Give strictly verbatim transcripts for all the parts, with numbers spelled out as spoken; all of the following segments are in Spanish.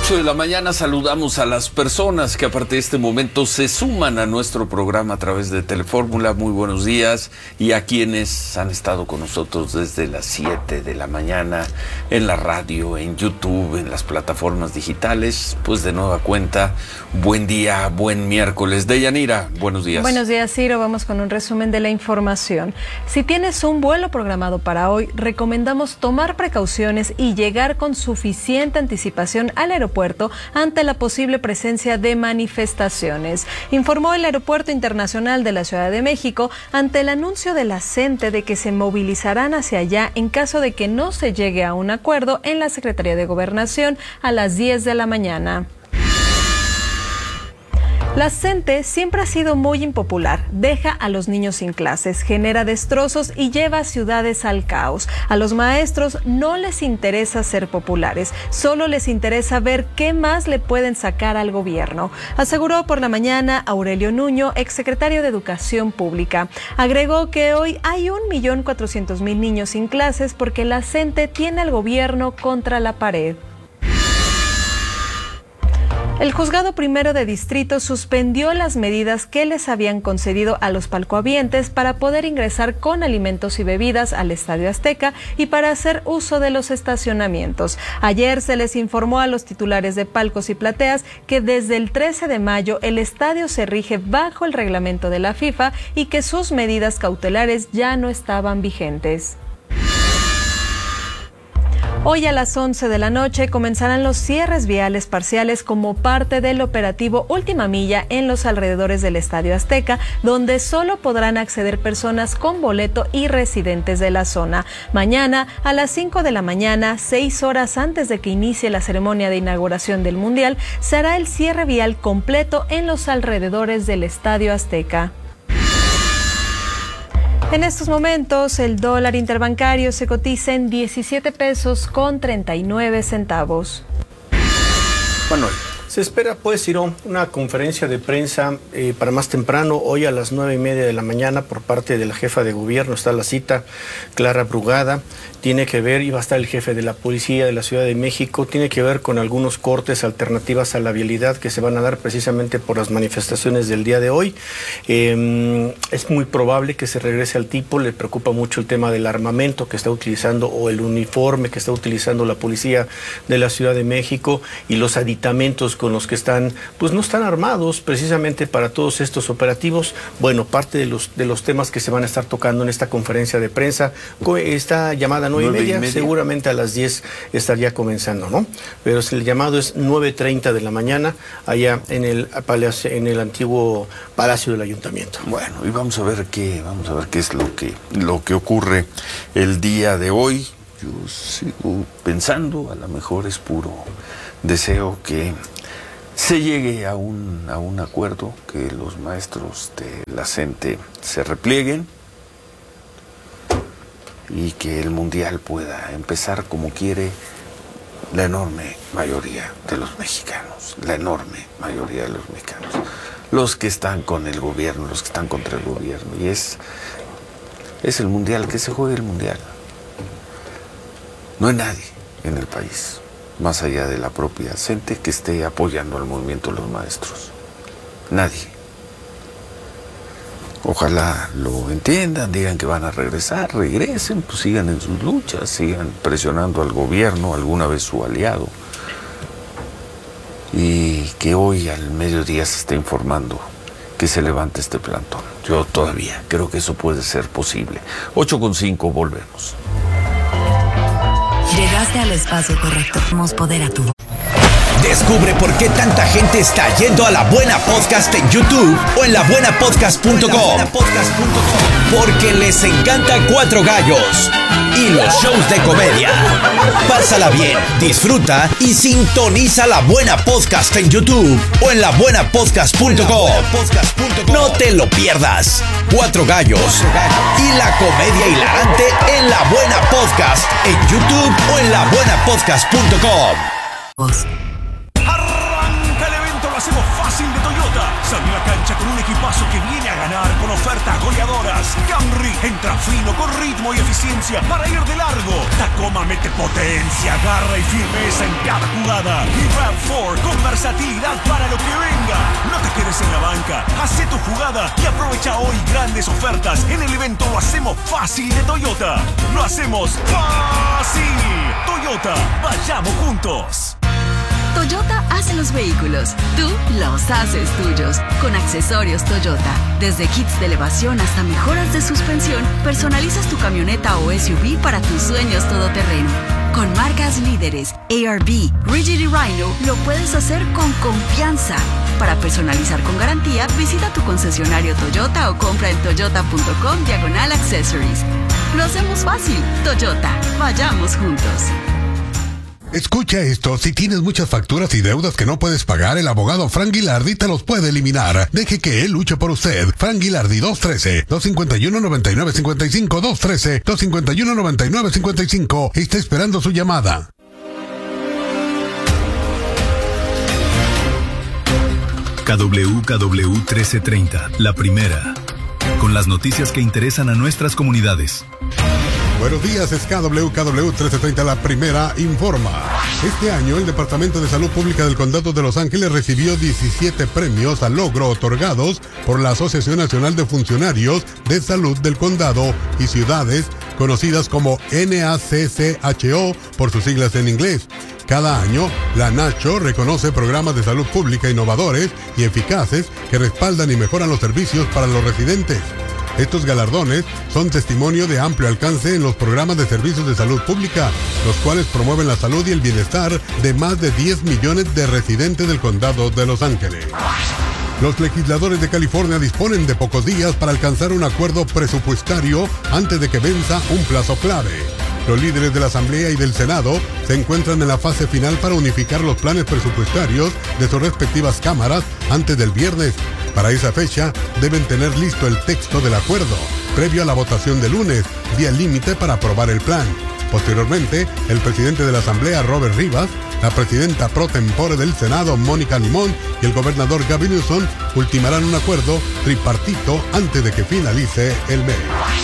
ocho de la mañana saludamos a las personas que a partir de este momento se suman a nuestro programa a través de Telefórmula. Muy buenos días. Y a quienes han estado con nosotros desde las siete de la mañana en la radio, en YouTube, en las plataformas digitales, pues de nueva cuenta, buen día, buen miércoles. Deyanira, buenos días. Buenos días, Ciro. Vamos con un resumen de la información. Si tienes un vuelo programado para hoy, recomendamos tomar precauciones y llegar con suficiente anticipación al aeropuerto ante la posible presencia de manifestaciones, informó el Aeropuerto Internacional de la Ciudad de México ante el anuncio de la CENTE de que se movilizarán hacia allá en caso de que no se llegue a un acuerdo en la Secretaría de Gobernación a las diez de la mañana. La CENTE siempre ha sido muy impopular, deja a los niños sin clases, genera destrozos y lleva a ciudades al caos. A los maestros no les interesa ser populares, solo les interesa ver qué más le pueden sacar al gobierno, aseguró por la mañana Aurelio Nuño, exsecretario de Educación Pública. Agregó que hoy hay un millón cuatrocientos mil niños sin clases porque la CENTE tiene al gobierno contra la pared. El Juzgado Primero de Distrito suspendió las medidas que les habían concedido a los palcohabientes para poder ingresar con alimentos y bebidas al Estadio Azteca y para hacer uso de los estacionamientos. Ayer se les informó a los titulares de palcos y plateas que desde el trece de mayo el estadio se rige bajo el reglamento de la FIFA y que sus medidas cautelares ya no estaban vigentes. Hoy a las once de la noche comenzarán los cierres viales parciales como parte del operativo Última Milla en los alrededores del Estadio Azteca, donde solo podrán acceder personas con boleto y residentes de la zona. Mañana a las cinco de la mañana, seis horas antes de que inicie la ceremonia de inauguración del Mundial, se hará el cierre vial completo en los alrededores del Estadio Azteca. En estos momentos, el dólar interbancario se cotiza en diecisiete pesos con treinta y nueve centavos. Manuel. Se espera, pues, Ciro, una conferencia de prensa eh, para más temprano, hoy a las nueve y media de la mañana, por parte de la jefa de gobierno. Está la cita, Clara Brugada. Tiene que ver, y va a estar el jefe de la policía de la Ciudad de México, tiene que ver con algunos cortes, alternativas a la vialidad que se van a dar precisamente por las manifestaciones del día de hoy. Eh, es muy probable que se regrese al tipo, le preocupa mucho el tema del armamento que está utilizando o el uniforme que está utilizando la policía de la Ciudad de México y los aditamentos con los que están, pues no están armados precisamente para todos estos operativos. Bueno, parte de los, de los temas que se van a estar tocando en esta conferencia de prensa, esta llamada nueve y media, seguramente a las diez estaría comenzando, ¿no? Pero el llamado es nueve treinta de la mañana, allá en el palacio, en el antiguo Palacio del Ayuntamiento. Bueno, y vamos a ver qué, vamos a ver qué es lo que, lo que ocurre el día de hoy. Yo sigo pensando, a lo mejor es puro deseo que se llegue a un, a un acuerdo, que los maestros de la CENTE se replieguen y que el Mundial pueda empezar como quiere la enorme mayoría de los mexicanos, la enorme mayoría de los mexicanos, los que están con el gobierno, los que están contra el gobierno, y es, es el Mundial, que se juegue el Mundial. No hay nadie en el país, más allá de la propia CENTE, que esté apoyando al movimiento de los maestros. Nadie. Ojalá lo entiendan, digan que van a regresar, regresen, pues sigan en sus luchas, sigan presionando al gobierno, alguna vez su aliado. Y que hoy al mediodía se esté informando que se levante este plantón. Yo todavía creo que eso puede ser posible. ocho con cinco, volvemos. Llegaste al espacio correcto. Damos poder a tu voz. Descubre por qué tanta gente está yendo a La Buena Podcast en YouTube o en la buena podcast punto com. Porque les encanta Cuatro Gallos y los shows de comedia. Pásala bien, disfruta y sintoniza La Buena Podcast en YouTube o en la buena podcast punto com. No te lo pierdas. Cuatro Gallos y la comedia hilarante en La Buena Podcast en YouTube o en la buena podcast punto com. Arranca el evento, lo hacemos fácil. fácil de Toyota. Sale a la cancha con un equipazo que viene a ganar con ofertas goleadoras. Camry entra fino con ritmo y eficiencia para ir de largo. Tacoma mete potencia, garra y firmeza en cada jugada. Y RAV cuatro con versatilidad para lo que venga. No te quedes en la banca, haz tu jugada y aprovecha hoy grandes ofertas en el evento Lo Hacemos Fácil de Toyota. Lo hacemos fácil. Toyota, vayamos juntos. Toyota hace los vehículos, tú los haces tuyos. Con accesorios Toyota, desde kits de elevación hasta mejoras de suspensión, personalizas tu camioneta o S U V para tus sueños todoterreno. Con marcas líderes, A R B, Rigid y Rhino, lo puedes hacer con confianza. Para personalizar con garantía, visita tu concesionario Toyota o compra en toyota.com diagonal accessories. Lo hacemos fácil. Toyota, vayamos juntos. Escucha esto, si tienes muchas facturas y deudas que no puedes pagar, el abogado Frank Guilardi te los puede eliminar. Deje que él luche por usted. Frank Guilardi, dos uno tres, dos cinco uno, nueve nueve cinco cinco, dos uno tres, dos cinco uno, nueve nueve cinco cinco. Está esperando su llamada. K W K W trece treinta, la primera, con las noticias que interesan a nuestras comunidades. Buenos días, es K W K W trece treinta, la primera informa. Este año el Departamento de Salud Pública del Condado de Los Ángeles recibió diecisiete premios al logro otorgados por la Asociación Nacional de Funcionarios de Salud del Condado y Ciudades, conocidas como N A C C H O por sus siglas en inglés. Cada año, la NACHO reconoce programas de salud pública innovadores y eficaces que respaldan y mejoran los servicios para los residentes. Estos galardones son testimonio de amplio alcance en los programas de servicios de salud pública, los cuales promueven la salud y el bienestar de más de diez millones de residentes del condado de Los Ángeles. Los legisladores de California disponen de pocos días para alcanzar un acuerdo presupuestario antes de que venza un plazo clave. Los líderes de la Asamblea y del Senado se encuentran en la fase final para unificar los planes presupuestarios de sus respectivas cámaras antes del viernes. Para esa fecha, deben tener listo el texto del acuerdo, previo a la votación de lunes, día límite para aprobar el plan. Posteriormente, el presidente de la Asamblea, Robert Rivas, la presidenta pro tempore del Senado, Mónica Limón, y el gobernador Gavin Newsom ultimarán un acuerdo tripartito antes de que finalice el mes.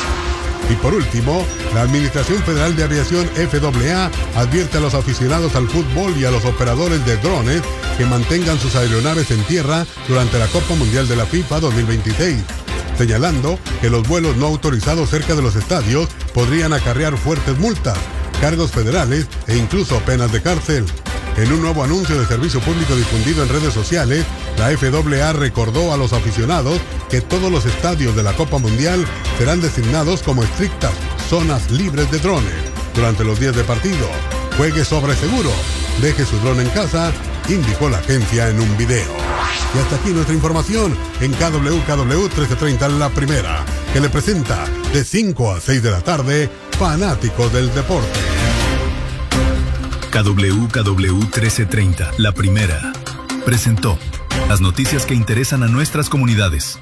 Y por último, la Administración Federal de Aviación F A A advierte a los aficionados al fútbol y a los operadores de drones que mantengan sus aeronaves en tierra durante la Copa Mundial de la FIFA dos mil veintiséis, señalando que los vuelos no autorizados cerca de los estadios podrían acarrear fuertes multas, cargos federales e incluso penas de cárcel. En un nuevo anuncio de servicio público difundido en redes sociales, la F A A recordó a los aficionados que todos los estadios de la Copa Mundial serán designados como estrictas zonas libres de drones durante los días de partido. Juegue sobre seguro, deje su dron en casa, indicó la agencia en un video. Y hasta aquí nuestra información en K W K W trece treinta, la primera, que le presenta de cinco a seis de la tarde, Fanáticos del Deporte. K W K W trece treinta, la primera, presentó las noticias que interesan a nuestras comunidades.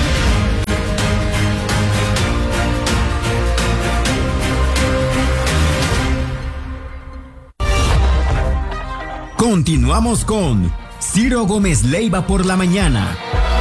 Continuamos con Ciro Gómez Leiva por la mañana.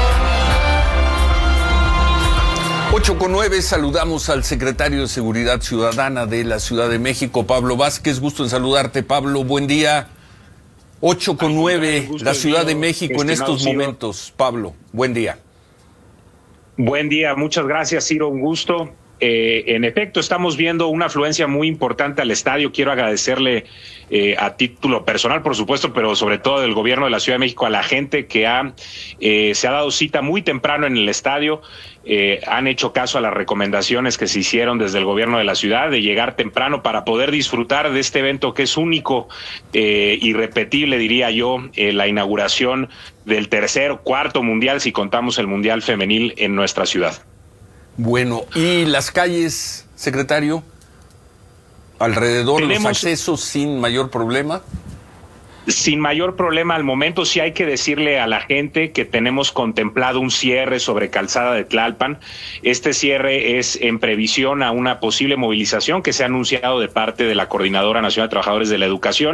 ocho con nueve, saludamos al secretario de Seguridad Ciudadana de la Ciudad de México, Pablo Vázquez. Gusto en saludarte, Pablo. Buen día. ocho con nueve, la Ciudad de México en estos momentos. Pablo, buen día. Buen día, muchas gracias, Ciro, un gusto. Eh, en efecto, estamos viendo una afluencia muy importante al estadio. Quiero agradecerle eh, a título personal, por supuesto, pero sobre todo del gobierno de la Ciudad de México, a la gente que ha eh, se ha dado cita muy temprano en el estadio. Eh, han hecho caso a las recomendaciones que se hicieron desde el gobierno de la ciudad de llegar temprano para poder disfrutar de este evento que es único, eh, irrepetible, diría yo, eh, la inauguración del tercer, cuarto mundial, si contamos el mundial femenil en nuestra ciudad. Bueno, ¿y las calles, secretario? ¿Alrededor Tenemos... los accesos sin mayor problema? Sin mayor problema al momento. Sí hay que decirle a la gente que tenemos contemplado un cierre sobre Calzada de Tlalpan. Este cierre es en previsión a una posible movilización que se ha anunciado de parte de la Coordinadora Nacional de Trabajadores de la Educación,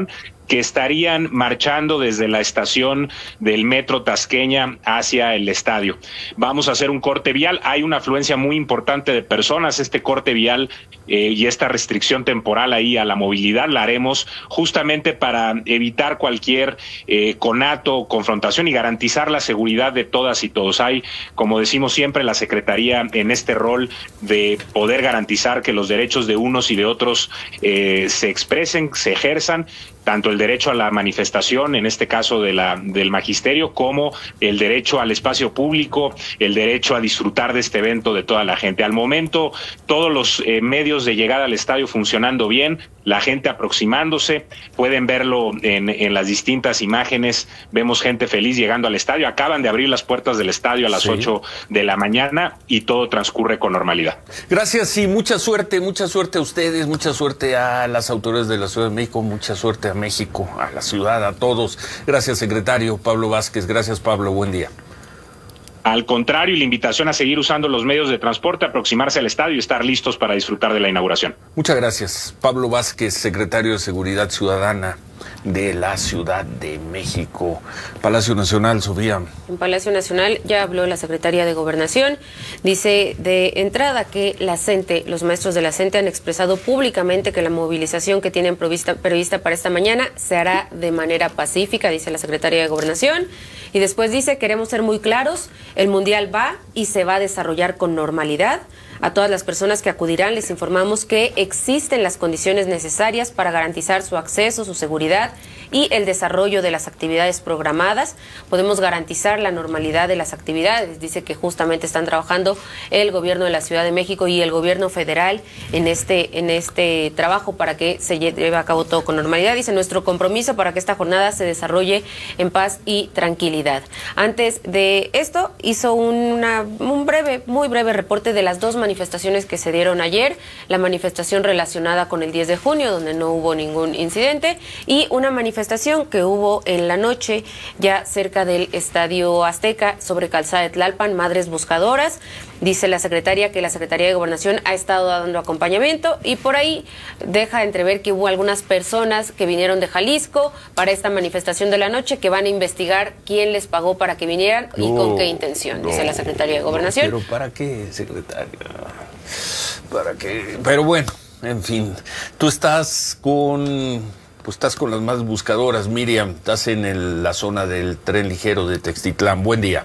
que estarían marchando desde la estación del Metro Tasqueña hacia el estadio. Vamos a hacer un corte vial. Hay una afluencia muy importante de personas. Este corte vial eh, y esta restricción temporal ahí a la movilidad la haremos justamente para evitar cualquier eh, conato o confrontación y garantizar la seguridad de todas y todos. Hay, como decimos siempre, la Secretaría en este rol de poder garantizar que los derechos de unos y de otros eh, se expresen, se ejerzan, tanto el derecho a la manifestación, en este caso de la del magisterio, como el derecho al espacio público, el derecho a disfrutar de este evento de toda la gente. Al momento, todos los eh, medios de llegada al estadio funcionando bien, la gente aproximándose, pueden verlo en, en las distintas imágenes, vemos gente feliz llegando al estadio, acaban de abrir las puertas del estadio a las sí. ocho de la mañana y todo transcurre con normalidad. Gracias y mucha suerte, mucha suerte a ustedes, mucha suerte a las autoridades de la Ciudad de México, mucha suerte a México, a la ciudad, a todos. Gracias, secretario Pablo Vázquez. Gracias, Pablo. Buen día. Al contrario, y la invitación a seguir usando los medios de transporte, aproximarse al estadio y estar listos para disfrutar de la inauguración. Muchas gracias. Pablo Vázquez, secretario de Seguridad Ciudadana de la Ciudad de México. Palacio Nacional, Sofía. En Palacio Nacional ya habló la secretaria de Gobernación. Dice de entrada que la CENTE, los maestros de la CENTE han expresado públicamente que la movilización que tienen prevista, prevista para esta mañana se hará de manera pacífica, dice la secretaria de Gobernación. Y después dice, queremos ser muy claros, el Mundial va y se va a desarrollar con normalidad. A todas las personas que acudirán les informamos que existen las condiciones necesarias para garantizar su acceso, su seguridad y el desarrollo de las actividades programadas. Podemos garantizar la normalidad de las actividades. Dice que justamente están trabajando el gobierno de la Ciudad de México y el gobierno federal en este, en este trabajo para que se lleve a cabo todo con normalidad. Dice nuestro compromiso para que esta jornada se desarrolle en paz y tranquilidad. Antes de esto hizo una, un breve, muy breve reporte de las dos manifestaciones que se dieron ayer. La manifestación relacionada con el diez de junio, donde no hubo ningún incidente, y una manifestación que hubo en la noche ya cerca del Estadio Azteca sobre Calzada de Tlalpan, Madres Buscadoras. Dice la secretaria que la Secretaría de Gobernación ha estado dando acompañamiento y por ahí deja entrever que hubo algunas personas que vinieron de Jalisco para esta manifestación de la noche que van a investigar quién les pagó para que vinieran y no, con qué intención, dice no, la Secretaría de Gobernación. No, pero ¿para qué, secretaria? ¿Para qué? Pero bueno, en fin, tú estás con... Pues estás con las más buscadoras, Miriam, estás en el, la zona del tren ligero de Textitlán. Buen día.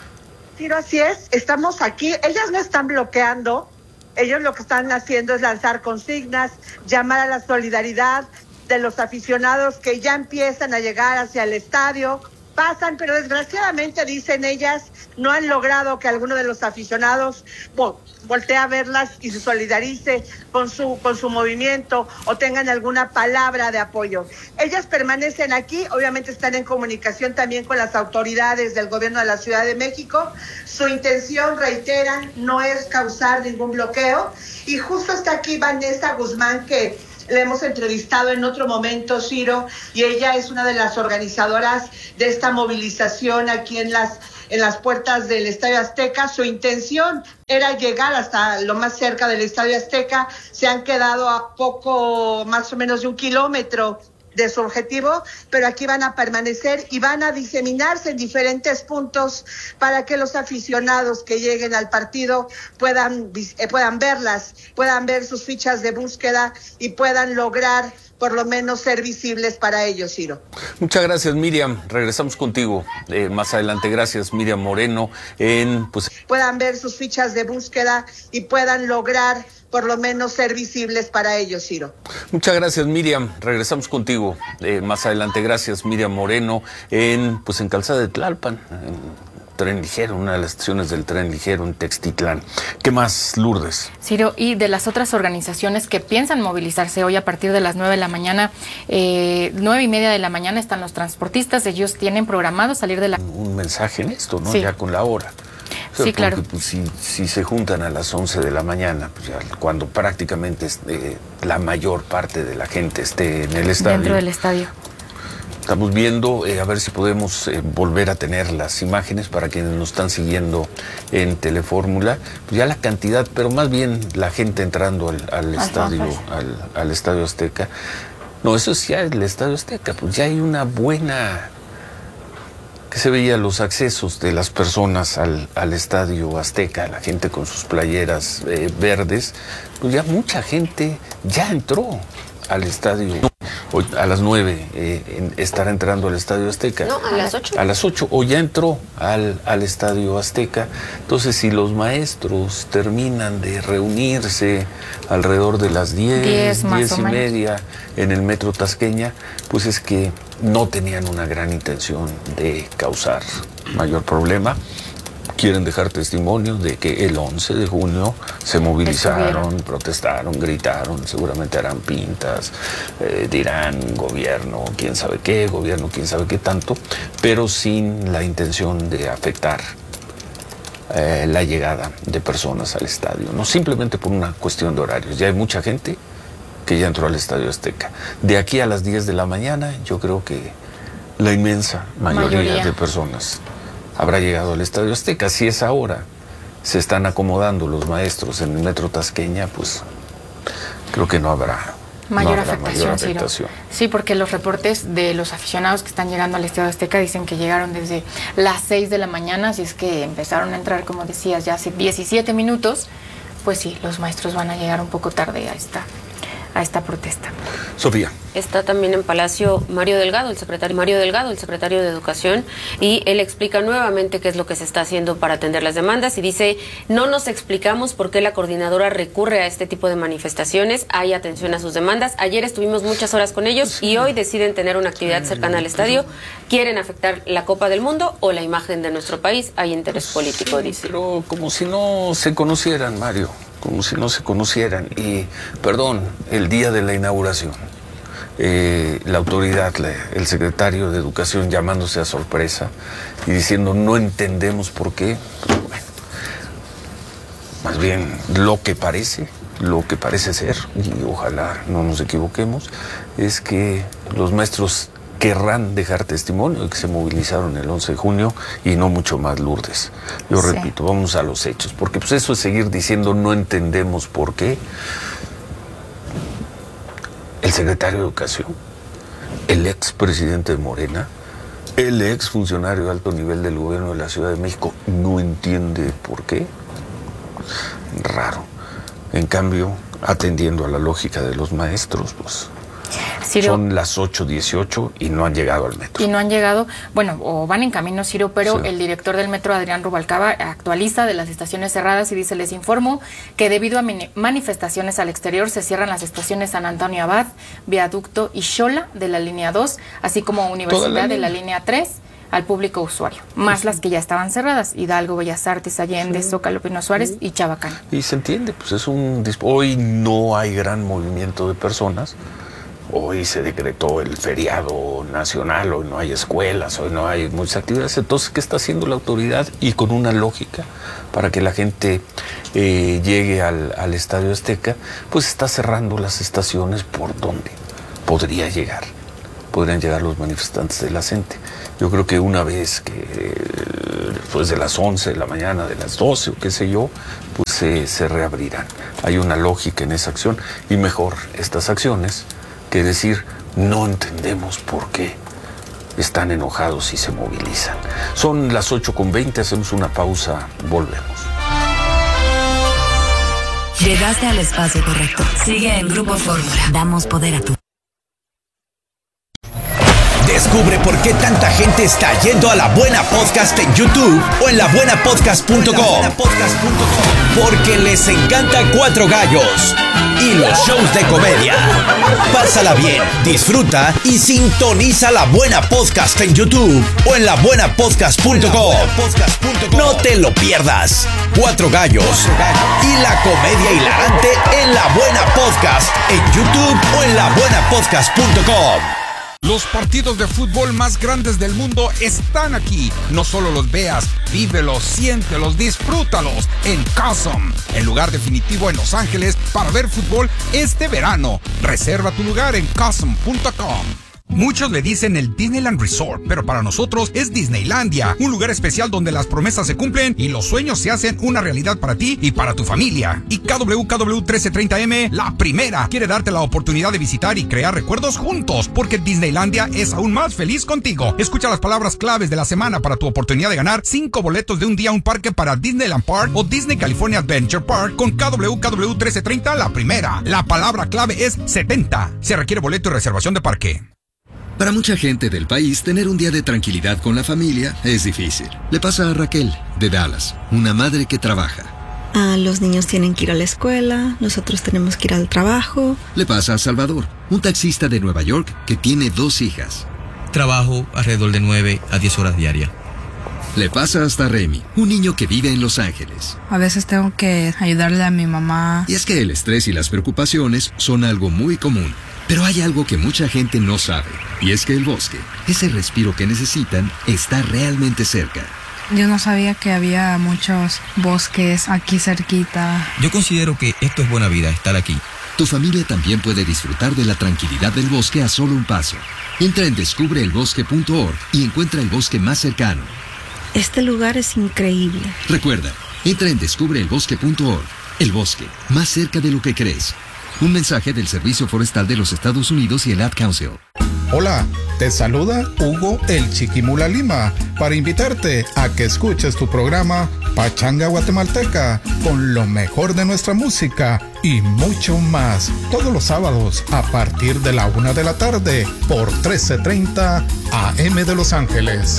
Sí, así es, estamos aquí, ellas no están bloqueando, ellos lo que están haciendo es lanzar consignas, llamar a la solidaridad de los aficionados que ya empiezan a llegar hacia el estadio, pasan, pero desgraciadamente, dicen ellas, no han logrado que alguno de los aficionados bueno, voltee a verlas y se solidarice con su con su movimiento o tengan alguna palabra de apoyo. Ellas permanecen aquí, obviamente están en comunicación también con las autoridades del gobierno de la Ciudad de México. Su intención, reiteran, no es causar ningún bloqueo. Y justo está aquí Vanessa Guzmán, que le hemos entrevistado en otro momento, Ciro, y ella es una de las organizadoras de esta movilización aquí en las en las puertas del Estadio Azteca. Su intención era llegar hasta lo más cerca del Estadio Azteca. Se han quedado a poco más o menos de un kilómetro de su objetivo, pero aquí van a permanecer y van a diseminarse en diferentes puntos para que los aficionados que lleguen al partido puedan, eh, puedan verlas, puedan ver sus fichas de búsqueda y puedan lograr por lo menos ser visibles para ellos, Ciro. Muchas gracias, Miriam. Regresamos contigo eh, más adelante. Gracias, Miriam Moreno. En, pues... Puedan ver sus fichas de búsqueda y puedan lograr por lo menos ser visibles para ellos, Ciro. Muchas gracias, Miriam. Regresamos contigo eh, más adelante. Gracias, Miriam Moreno. En, pues en Calzada de Tlalpan, en tren ligero, una de las estaciones del tren ligero en Textitlán. ¿Qué más, Lourdes? Ciro, y de las otras organizaciones que piensan movilizarse hoy a partir de las nueve de la mañana, eh, nueve y media de la mañana están los transportistas. Ellos tienen programado salir de la... Un mensaje en esto, ¿no? Sí. Ya con la hora. O sea, sí, claro. Porque, pues, si, si se juntan a las once de la mañana, pues ya cuando prácticamente eh, la mayor parte de la gente esté en el estadio. Dentro del estadio. Estamos viendo, eh, a ver si podemos eh, volver a tener las imágenes para quienes nos están siguiendo en Telefórmula. Pues ya la cantidad, pero más bien la gente entrando al, al estadio, al, al Estadio Azteca. No, eso es ya el Estadio Azteca, pues ya hay una buena... que se veía los accesos de las personas al, al Estadio Azteca, la gente con sus playeras eh, verdes, pues ya mucha gente ya entró al estadio. Hoy a las nueve eh, en, estará entrando al Estadio Azteca. No, a las ocho. A las ocho, o ya entró al, al Estadio Azteca. Entonces, si los maestros terminan de reunirse alrededor de las diez, diez, diez y media en el Metro Tasqueña, pues es que no tenían una gran intención de causar mayor problema. Quieren dejar testimonio de que el once de junio se movilizaron, protestaron, gritaron, seguramente harán pintas, eh, dirán gobierno, quién sabe qué, gobierno, quién sabe qué tanto, pero sin la intención de afectar eh, la llegada de personas al estadio, no simplemente por una cuestión de horarios. Ya hay mucha gente que ya entró al Estadio Azteca. De aquí a las diez de la mañana, yo creo que la inmensa mayoría, mayoría. de personas habrá llegado al Estadio Azteca. Si es ahora se están acomodando los maestros en el Metro Tasqueña, pues creo que no habrá mayor, no habrá afectación, mayor afectación. Sí, porque los reportes de los aficionados que están llegando al Estadio Azteca dicen que llegaron desde las seis de la mañana, así es que empezaron a entrar, como decías, ya hace diecisiete minutos, pues sí, los maestros van a llegar un poco tarde a esta a esta protesta. Sofía. Está también en Palacio Mario Delgado, el secretario Mario Delgado, el secretario de Educación, y él explica nuevamente qué es lo que se está haciendo para atender las demandas y dice, no nos explicamos por qué la coordinadora recurre a este tipo de manifestaciones, hay atención a sus demandas. Ayer estuvimos muchas horas con ellos y hoy deciden tener una actividad cercana al estadio. ¿Quieren afectar la Copa del Mundo o la imagen de nuestro país? Hay interés político, dice. Pero como si no se conocieran, Mario. Como si no se conocieran. Y, perdón, el día de la inauguración, eh, la autoridad, la, el secretario de Educación llamándose a sorpresa y diciendo no entendemos por qué. Pues, bueno, más bien lo que parece, lo que parece ser, y ojalá no nos equivoquemos, es que los maestros querrán dejar testimonio de que se movilizaron el once de junio y no mucho más, Lourdes. Yo sí. repito, vamos a los hechos, porque pues eso es seguir diciendo no entendemos por qué. El secretario de Educación, el ex presidente de Morena, el ex funcionario de alto nivel del gobierno de la Ciudad de México no entiende por qué. Raro. En cambio, atendiendo a la lógica de los maestros, pues Ciro, son las ocho dieciocho y no han llegado al metro. Y no han llegado, bueno, o van en camino, Ciro, pero sí. El director del metro, Adrián Rubalcaba, actualiza de las estaciones cerradas y dice, les informo que debido a manifestaciones al exterior se cierran las estaciones San Antonio Abad, Viaducto y Xola de la línea dos, así como Universidad la de la línea tres al público usuario, más sí. las que ya estaban cerradas, Hidalgo, Bellas Artes, Allende, sí. Zócalo, Pino Suárez sí. y Chabacán. Y se entiende, pues es un... Hoy no hay gran movimiento de personas. Hoy se decretó el feriado nacional, hoy no hay escuelas, hoy no hay muchas actividades. Entonces, ¿qué está haciendo la autoridad? Y con una lógica para que la gente eh, llegue al, al Estadio Azteca, pues está cerrando las estaciones por donde podría llegar. Podrían llegar los manifestantes de la gente. Yo creo que una vez que eh, después de las once de la mañana, de las doce o qué sé yo, pues eh, se reabrirán. Hay una lógica en esa acción y mejor estas acciones que decir, no entendemos por qué están enojados y se movilizan. Son las ocho con veinte, hacemos una pausa, volvemos. Llegaste al espacio correcto. Sigue en Grupo Fórmula. Damos poder a tu... Descubre por qué tanta gente está yendo a La Buena Podcast en YouTube o en la buena podcast punto com. Porque les encanta Cuatro Gallos y los shows de comedia. Pásala bien, disfruta y sintoniza La Buena Podcast en YouTube o en la buena podcast punto com. No te lo pierdas. Cuatro Gallos y la comedia hilarante en La Buena Podcast en YouTube o en la buena podcast punto com. Los partidos de fútbol más grandes del mundo están aquí. No solo los veas, vívelos, siéntelos, disfrútalos en Custom, el lugar definitivo en Los Ángeles para ver fútbol este verano. Reserva tu lugar en custom punto com. Muchos le dicen el Disneyland Resort, pero para nosotros es Disneylandia, un lugar especial donde las promesas se cumplen y los sueños se hacen una realidad para ti y para tu familia. Y K W K W trece treinta M, la primera, quiere darte la oportunidad de visitar y crear recuerdos juntos, porque Disneylandia es aún más feliz contigo. Escucha las palabras claves de la semana para tu oportunidad de ganar cinco boletos de un día a un parque para Disneyland Park o Disney California Adventure Park con K W K W trece treinta, la primera. La palabra clave es setenta. Se requiere boleto y reservación de parque. Para mucha gente del país, tener un día de tranquilidad con la familia es difícil. Le pasa a Raquel, de Dallas, una madre que trabaja. Ah, los niños tienen que ir a la escuela, nosotros tenemos que ir al trabajo. Le pasa a Salvador, un taxista de Nueva York que tiene dos hijas. Trabajo alrededor de nueve a diez horas diarias. Le pasa hasta a Remy, un niño que vive en Los Ángeles. A veces tengo que ayudarle a mi mamá. Y es que el estrés y las preocupaciones son algo muy común. Pero hay algo que mucha gente no sabe, y es que el bosque, ese respiro que necesitan, está realmente cerca. Yo no sabía que había muchos bosques aquí cerquita. Yo considero que esto es buena vida, estar aquí. Tu familia también puede disfrutar de la tranquilidad del bosque a solo un paso. Entra en descubre el bosque punto org y encuentra el bosque más cercano. Este lugar es increíble. Recuerda, entra en descubre el bosque punto org. El bosque, más cerca de lo que crees. Un mensaje del Servicio Forestal de los Estados Unidos y el Ad Council. Hola, te saluda Hugo el Chiquimula Lima para invitarte a que escuches tu programa Pachanga Guatemalteca con lo mejor de nuestra música y mucho más todos los sábados a partir de la una de la tarde por trece treinta A M de Los Ángeles.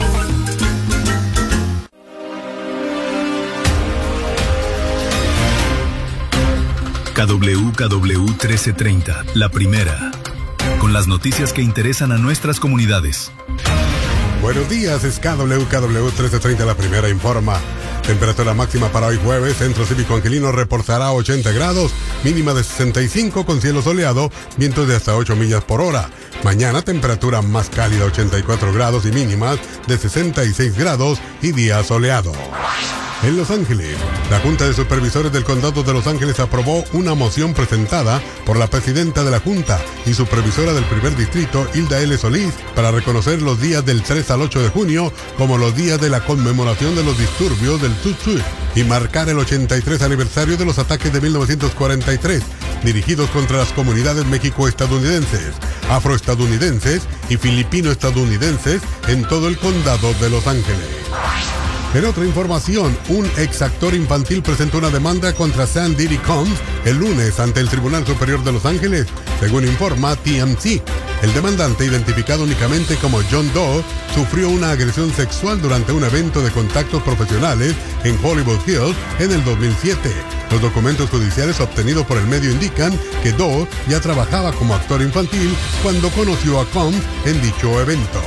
K W K W trece treinta, la primera, con las noticias que interesan a nuestras comunidades. Buenos días, es K W K W trece treinta, la primera informa. Temperatura máxima para hoy jueves, Centro Cívico Angelino reportará ochenta grados, mínima de sesenta y cinco con cielo soleado, vientos de hasta ocho millas por hora. Mañana temperatura más cálida, ochenta y cuatro grados y mínimas de sesenta y seis grados y día soleado. En Los Ángeles, la Junta de Supervisores del Condado de Los Ángeles aprobó una moción presentada por la presidenta de la Junta y supervisora del primer distrito, Hilda L. Solís, para reconocer los días del tres al ocho de junio como los días de la conmemoración de los disturbios del Tutsi y marcar el ochenta y tres aniversario de los ataques de mil novecientos cuarenta y tres, dirigidos contra las comunidades mexico-estadounidenses, afroestadounidenses y filipino-estadounidenses en todo el condado de Los Ángeles. En otra información, un ex actor infantil presentó una demanda contra Sean Diddy Combs el lunes ante el Tribunal Superior de Los Ángeles, según informa T M Z. El demandante, identificado únicamente como John Doe, sufrió una agresión sexual durante un evento de contactos profesionales en Hollywood Hills en el dos mil siete. Los documentos judiciales obtenidos por el medio indican que Doe ya trabajaba como actor infantil cuando conoció a Combs en dicho evento.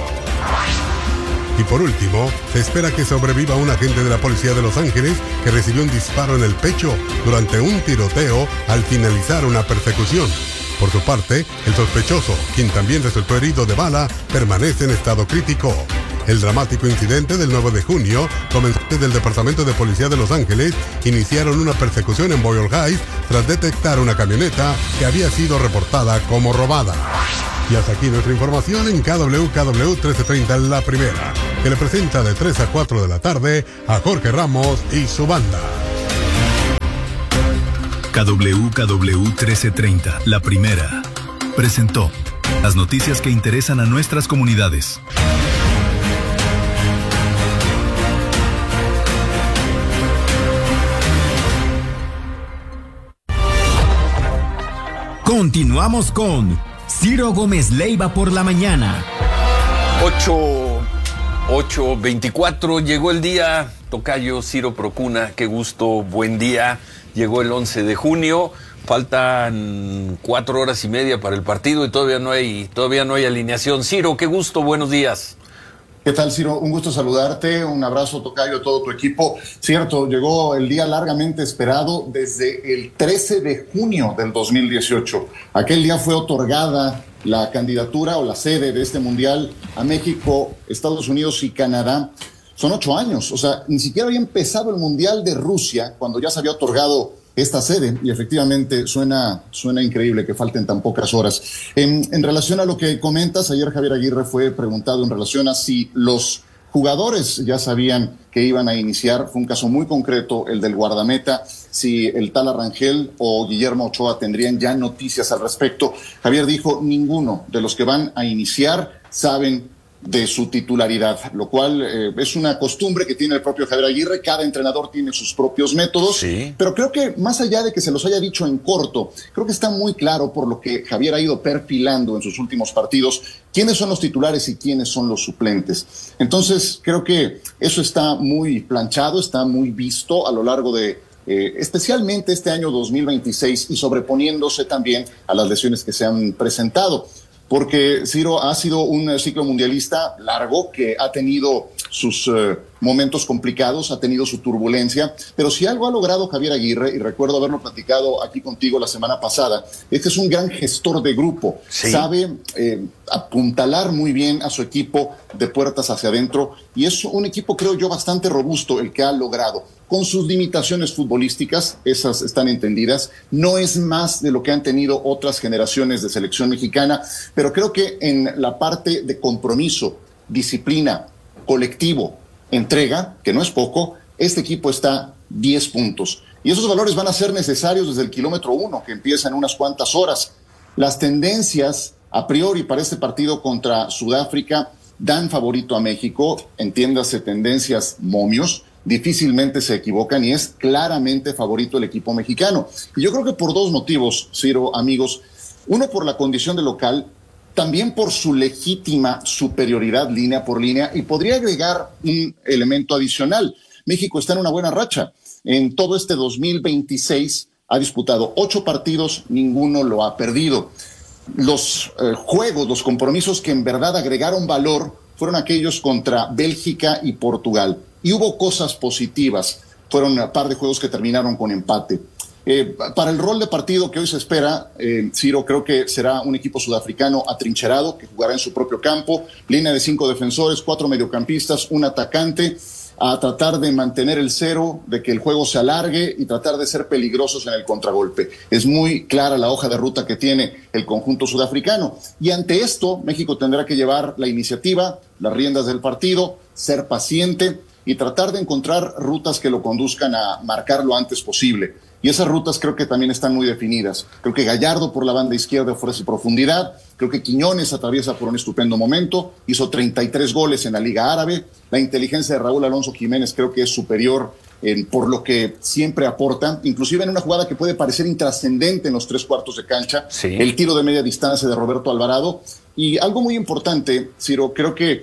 Y por último, se espera que sobreviva un agente de la policía de Los Ángeles que recibió un disparo en el pecho durante un tiroteo al finalizar una persecución. Por su parte, el sospechoso, quien también resultó herido de bala, permanece en estado crítico. El dramático incidente del nueve de junio comenzó desde el Departamento de Policía de Los Ángeles. Iniciaron una persecución en Boyle Heights tras detectar una camioneta que había sido reportada como robada. Y hasta aquí nuestra información en K W K W trece treinta, la primera, que le presenta de tres a cuatro de la tarde a Jorge Ramos y su banda. K W K W trece treinta, la primera, presentó las noticias que interesan a nuestras comunidades. Continuamos con Ciro Gómez Leiva por la mañana. ocho, ocho veinticuatro, llegó el día, tocayo Ciro Procuna, qué gusto, buen día. Llegó el once de junio, faltan cuatro horas y media para el partido y todavía no hay, todavía no hay alineación. Ciro, qué gusto, buenos días. ¿Qué tal, Ciro? Un gusto saludarte, un abrazo, tocayo, a todo tu equipo. Cierto, llegó el día largamente esperado desde el trece de junio del dos mil dieciocho. Aquel día fue otorgada la candidatura o la sede de este mundial a México, Estados Unidos y Canadá. Son ocho años, o sea, ni siquiera había empezado el mundial de Rusia cuando ya se había otorgado esta sede, y efectivamente suena, suena increíble que falten tan pocas horas. En, en relación a lo que comentas, ayer Javier Aguirre fue preguntado en relación a si los jugadores ya sabían que iban a iniciar. Fue un caso muy concreto, el del guardameta, si el tal Arrangel o Guillermo Ochoa tendrían ya noticias al respecto. Javier dijo, ninguno de los que van a iniciar saben de su titularidad, lo cual eh, es una costumbre que tiene el propio Javier Aguirre. Cada entrenador tiene sus propios métodos, sí. Pero creo que más allá de que se los haya dicho en corto, creo que está muy claro por lo que Javier ha ido perfilando en sus últimos partidos, quiénes son los titulares y quiénes son los suplentes. Entonces creo que eso está muy planchado, está muy visto a lo largo de Eh, especialmente este año dos mil veintiséis, y sobreponiéndose también a las lesiones que se han presentado. Porque Ciro ha sido un ciclo mundialista largo que ha tenido sus eh, momentos complicados, ha tenido su turbulencia, pero si algo ha logrado Javier Aguirre, y recuerdo haberlo platicado aquí contigo la semana pasada, es que es un gran gestor de grupo, sí. Sabe eh, apuntalar muy bien a su equipo de puertas hacia adentro, y es un equipo, creo yo, bastante robusto el que ha logrado. Con sus limitaciones futbolísticas, esas están entendidas, no es más de lo que han tenido otras generaciones de selección mexicana, pero creo que en la parte de compromiso, disciplina, colectivo, entrega, que no es poco, este equipo está diez puntos. Y esos valores van a ser necesarios desde el kilómetro uno, que empieza en unas cuantas horas. Las tendencias, a priori, para este partido contra Sudáfrica, dan favorito a México, entiéndase tendencias momios, difícilmente se equivocan y es claramente favorito el equipo mexicano. Y yo creo que por dos motivos, Ciro, amigos. Uno, por la condición de local, también por su legítima superioridad línea por línea, y podría agregar un elemento adicional. México está en una buena racha. En todo este dos mil veintiséis ha disputado ocho partidos, ninguno lo ha perdido. Los eh, juegos, los compromisos que en verdad agregaron valor fueron aquellos contra Bélgica y Portugal. Y hubo cosas positivas. Fueron un par de juegos que terminaron con empate. Eh, para el rol de partido que hoy se espera, eh, Ciro, creo que será un equipo sudafricano atrincherado, que jugará en su propio campo, línea de cinco defensores, cuatro mediocampistas, un atacante, a tratar de mantener el cero, de que el juego se alargue y tratar de ser peligrosos en el contragolpe. Es muy clara la hoja de ruta que tiene el conjunto sudafricano. Y ante esto, México tendrá que llevar la iniciativa, las riendas del partido, ser paciente y tratar de encontrar rutas que lo conduzcan a marcar lo antes posible. Y esas rutas creo que también están muy definidas. Creo que Gallardo por la banda izquierda ofrece profundidad. Creo que Quiñones atraviesa por un estupendo momento. Hizo treinta y tres goles en la Liga Árabe. La inteligencia de Raúl Alonso Jiménez creo que es superior en, por lo que siempre aporta. Inclusive en una jugada que puede parecer intrascendente en los tres cuartos de cancha. Sí. El tiro de media distancia de Roberto Alvarado. Y algo muy importante, Ciro, creo que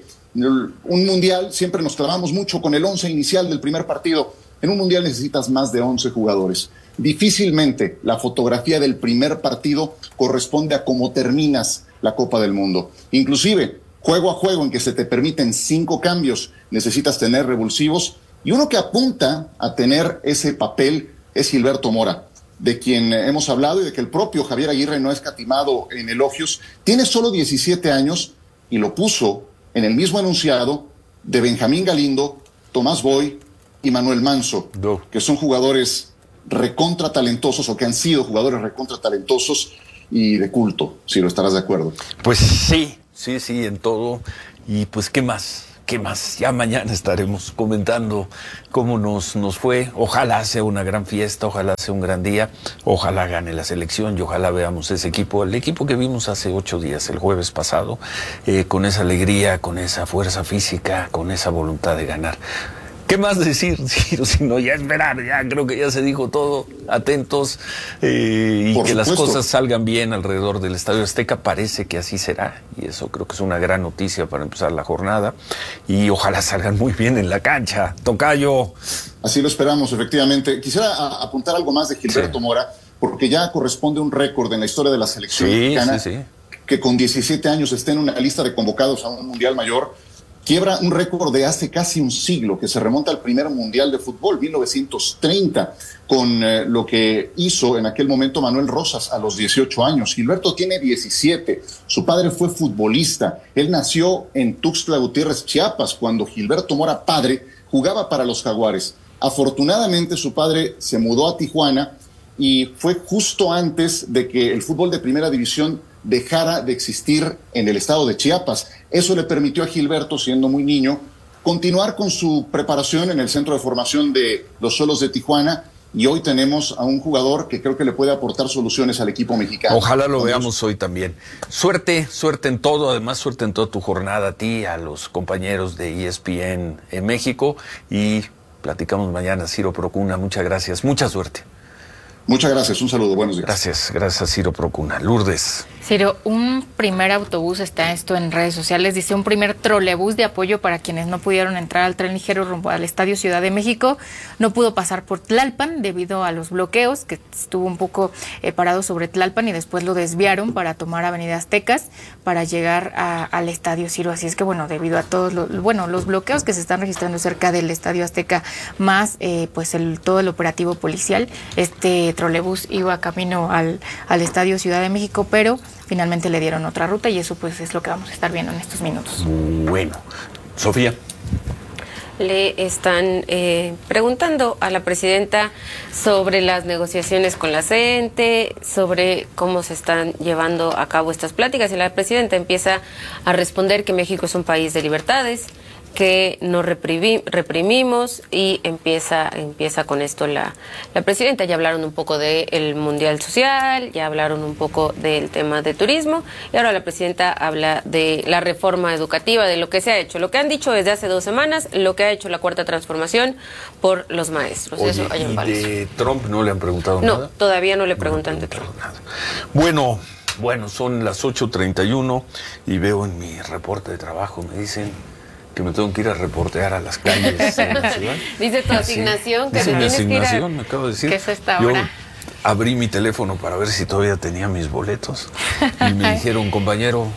un mundial, siempre nos clavamos mucho con el once inicial del primer partido. En un mundial necesitas más de once jugadores. Difícilmente la fotografía del primer partido corresponde a cómo terminas la Copa del Mundo. Inclusive, juego a juego en que se te permiten cinco cambios, necesitas tener revulsivos, y uno que apunta a tener ese papel es Gilberto Mora, de quien hemos hablado y de que el propio Javier Aguirre no ha escatimado en elogios. Tiene solo diecisiete años y lo puso en el mismo enunciado de Benjamín Galindo, Tomás Boy y Manuel Manso, no. que son jugadores recontra talentosos, o que han sido jugadores recontra talentosos y de culto, si lo estarás de acuerdo. Pues sí, sí, sí, en todo. Y pues, ¿qué más? ¿Qué más? Ya mañana estaremos comentando cómo nos, nos fue. Ojalá sea una gran fiesta, ojalá sea un gran día, ojalá gane la selección y ojalá veamos ese equipo, el equipo que vimos hace ocho días, el jueves pasado, eh, con esa alegría, con esa fuerza física, con esa voluntad de ganar. ¿Qué más decir, Ciro? Sino ya esperar, ya creo que ya se dijo todo, atentos eh, y Por que supuesto. Las cosas salgan bien alrededor del Estadio Azteca, parece que así será, y eso creo que es una gran noticia para empezar la jornada, y ojalá salgan muy bien en la cancha. Tocayo. Así lo esperamos, efectivamente. Quisiera a, apuntar algo más de Gilberto sí. Mora, porque ya corresponde un récord en la historia de la selección sí, mexicana, sí, sí. que con diecisiete años esté en una lista de convocados a un mundial mayor. Quiebra un récord de hace casi un siglo, que se remonta al primer mundial de fútbol, mil novecientos treinta, con eh, lo que hizo en aquel momento Manuel Rosas a los dieciocho años. Gilberto tiene diecisiete, su padre fue futbolista, él nació en Tuxtla Gutiérrez, Chiapas, cuando Gilberto Mora, padre, jugaba para los Jaguares. Afortunadamente su padre se mudó a Tijuana y fue justo antes de que el fútbol de primera división dejara de existir en el estado de Chiapas. Eso le permitió a Gilberto, siendo muy niño, continuar con su preparación en el centro de formación de los Xolos de Tijuana, y hoy tenemos a un jugador que creo que le puede aportar soluciones al equipo mexicano. Ojalá lo veamos hoy también. Suerte, suerte en todo, además suerte en toda tu jornada, a ti, a los compañeros de E S P N en México, y platicamos mañana. Ciro Procuna, muchas gracias, mucha suerte. Muchas gracias, un saludo, buenos días. Gracias, gracias Ciro Procuna. Lourdes. Ciro, un primer autobús, está esto en redes sociales, dice un primer trolebús de apoyo para quienes no pudieron entrar al tren ligero rumbo al Estadio Ciudad de México. No pudo pasar por Tlalpan debido a los bloqueos, que estuvo un poco eh, parado sobre Tlalpan, y después lo desviaron para tomar Avenida Aztecas para llegar a, al Estadio Ciro. Así es que, bueno, debido a todos los, bueno, los bloqueos que se están registrando cerca del Estadio Azteca, más eh, pues el, todo el operativo policial, este trolebús iba camino al, al Estadio Ciudad de México, pero finalmente le dieron otra ruta, y eso pues es lo que vamos a estar viendo en estos minutos. Bueno, Sofía. Le están eh, preguntando a la presidenta sobre las negociaciones con la CENTE, sobre cómo se están llevando a cabo estas pláticas, y la presidenta empieza a responder que México es un país de libertades, que no reprimi, reprimimos, y empieza empieza con esto la, la presidenta. Ya hablaron un poco del Mundial Social, ya hablaron un poco del tema de turismo, y ahora la presidenta habla de la reforma educativa, de lo que se ha hecho, lo que han dicho desde hace dos semanas, lo que ha hecho la Cuarta Transformación por los maestros. Oye, Eso, ¿y de Trump no le han preguntado no, nada? No, todavía no le preguntan no de Trump. Nada. Bueno, bueno, son las ocho treinta y uno y veo en mi reporte de trabajo, me dicen que me tengo que ir a reportear a las calles de la ciudad. Dice tu asignación, que Dice te mi tienes que ir a... me acabo de decir. ¿Qué es esta Yo hora? abrí mi teléfono para ver si todavía tenía mis boletos, y me dijeron, compañero,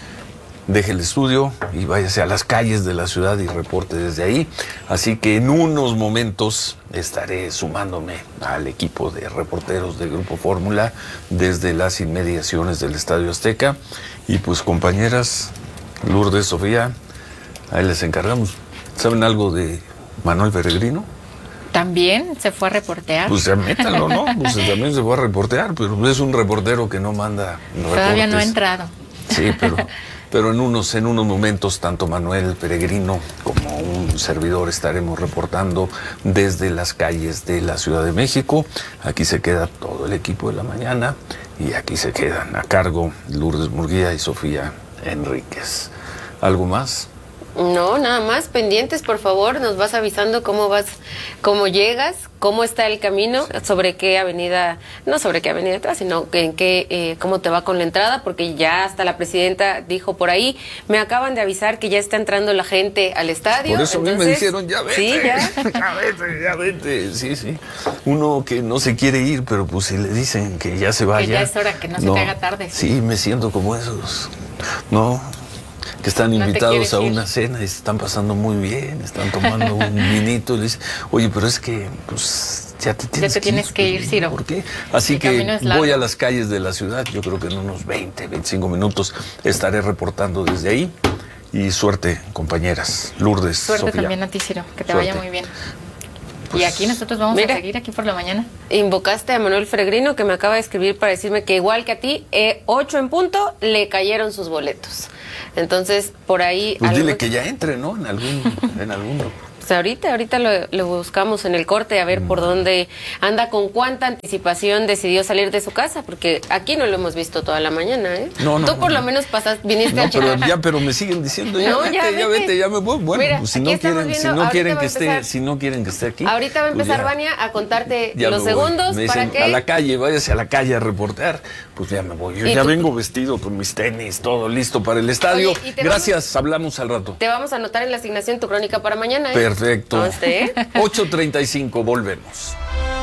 deje el estudio y váyase a las calles de la ciudad y reporte desde ahí. Así que en unos momentos estaré sumándome al equipo de reporteros de Grupo Fórmula desde las inmediaciones del Estadio Azteca. Y pues, compañeras, Lourdes, Sofía, ahí les encargamos. ¿Saben algo de Manuel Peregrino? ¿También se fue a reportear? Pues ya métanlo, ¿no? Pues también se fue a reportear, pero es un reportero que no manda reportes. Todavía no ha entrado. Sí, pero, pero en unos, en unos momentos, tanto Manuel Peregrino como un servidor estaremos reportando desde las calles de la Ciudad de México. Aquí se queda todo el equipo de la mañana, y aquí se quedan a cargo Lourdes Murguía y Sofía Enríquez. ¿Algo más? No, nada más, pendientes, por favor, nos vas avisando cómo vas, cómo llegas, cómo está el camino, sobre qué avenida, no sobre qué avenida te vas, sino en qué, eh, cómo te va con la entrada, porque ya hasta la presidenta dijo por ahí, me acaban de avisar que ya está entrando la gente al estadio. Por eso a mí me dijeron, ya vete, sí, ya. ya vete, ya vete, sí, sí. Uno que no se quiere ir, pero pues si le dicen que ya se vaya. Que ya es hora, que no, no se te haga tarde. Sí, me siento como esos, no, que están no invitados a ir. una cena y se están pasando muy bien, están tomando un vinito, y le dicen, oye, pero es que pues ya te tienes, ya te que, tienes ir, que ir, Ciro. ¿Por qué? Así el que voy a las calles de la ciudad, yo creo que en unos veinte, veinticinco minutos estaré reportando desde ahí, y suerte, compañeras. Lourdes, Suerte Sofía. También a ti, Ciro, que te Suerte. vaya muy bien. Pues, y aquí nosotros vamos mira, a seguir aquí por la mañana. Invocaste a Manuel Peregrino, que me acaba de escribir para decirme que igual que a ti, eh, ocho en punto, le cayeron sus boletos. Entonces, por ahí... Pues algo... dile que ya entre, ¿no? En algún, en alguno. Pues ahorita, ahorita lo, lo buscamos en el corte, a ver mm. por dónde anda, con cuánta anticipación decidió salir de su casa, porque aquí no lo hemos visto toda la mañana, ¿eh? No, no. Tú por no. lo menos pasaste, viniste no, a pero checar. ya, pero me siguen diciendo, ya, no, vete, ya, ya vete, vete, ya me voy. Bueno, Mira, pues si no quieren, viendo, si no quieren que empezar, esté, si no quieren que esté aquí. Ahorita va a empezar pues Vania a contarte ya los me voy. segundos Me para dicen, que... a la calle, váyase a la calle a reportear. Pues ya me voy. Yo ya tú... vengo vestido con mis tenis, todo listo para el estadio. Oye, Gracias, vamos... hablamos al rato. Te vamos a anotar en la asignación tu crónica para mañana, ¿eh? Perfecto. Conste, ¿eh? ocho treinta y cinco, volvemos.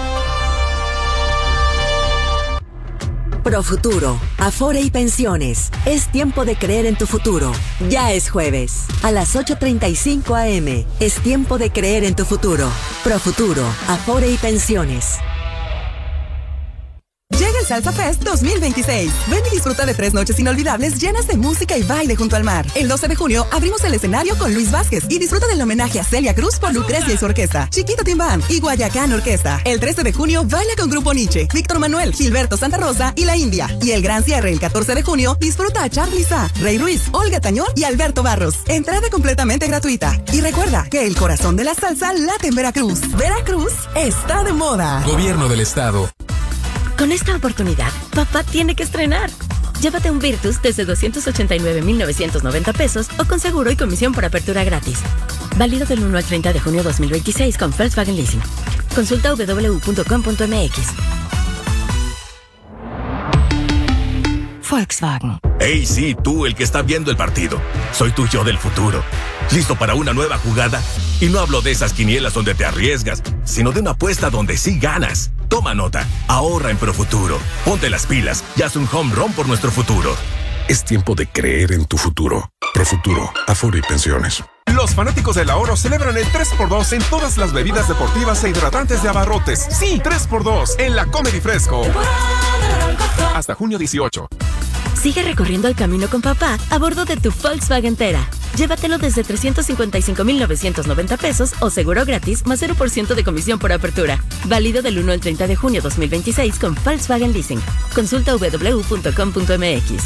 Profuturo, Afore y Pensiones. Es tiempo de creer en tu futuro. Ya es jueves. A las ocho treinta y cinco a eme. Es tiempo de creer en tu futuro. Profuturo, Afore y Pensiones. Llega el Salsa Fest dos mil veintiséis. Ven y disfruta de tres noches inolvidables llenas de música y baile junto al mar. El doce de junio abrimos el escenario con Luis Vázquez y disfruta del homenaje a Celia Cruz por Lucrecia y su orquesta, Chiquito Timbán y Guayacán Orquesta. El trece de junio baila con Grupo Nietzsche, Víctor Manuel, Gilberto Santa Rosa y La India. Y el gran cierre el catorce de junio disfruta a Charly Sá, Rey Ruiz, Olga Tañón y Alberto Barros. Entrada completamente gratuita. Y recuerda que el corazón de la salsa late en Veracruz. Veracruz está de moda. Gobierno del Estado. Con esta oportunidad, papá tiene que estrenar. Llévate un Virtus desde doscientos ochenta y nueve mil novecientos noventa pesos o con seguro y comisión por apertura gratis. Válido del uno al treinta de junio dos mil veintiséis con Volkswagen Leasing. Consulta w w w punto com punto m x. Volkswagen. Hey, sí, tú, el que está viendo el partido. Soy tu yo del futuro. ¿Listo para una nueva jugada? Y no hablo de esas quinielas donde te arriesgas, sino de una apuesta donde sí ganas. Toma nota, ahorra en Profuturo. Ponte las pilas y haz un home run por nuestro futuro. Es tiempo de creer en tu futuro. Profuturo, Afore y Pensiones. Los fanáticos del ahorro celebran el tres por dos en todas las bebidas deportivas e hidratantes de Abarrotes. Sí, tres por dos en la Comedy Fresco. Hasta junio dieciocho. Sigue recorriendo el camino con papá a bordo de tu Volkswagen Tera. Llévatelo desde trescientos cincuenta y cinco mil novecientos noventa pesos o seguro gratis más cero por ciento de comisión por apertura. Válido del uno al treinta de junio dos mil veintiséis con Volkswagen Leasing. Consulta w w w punto com punto m x.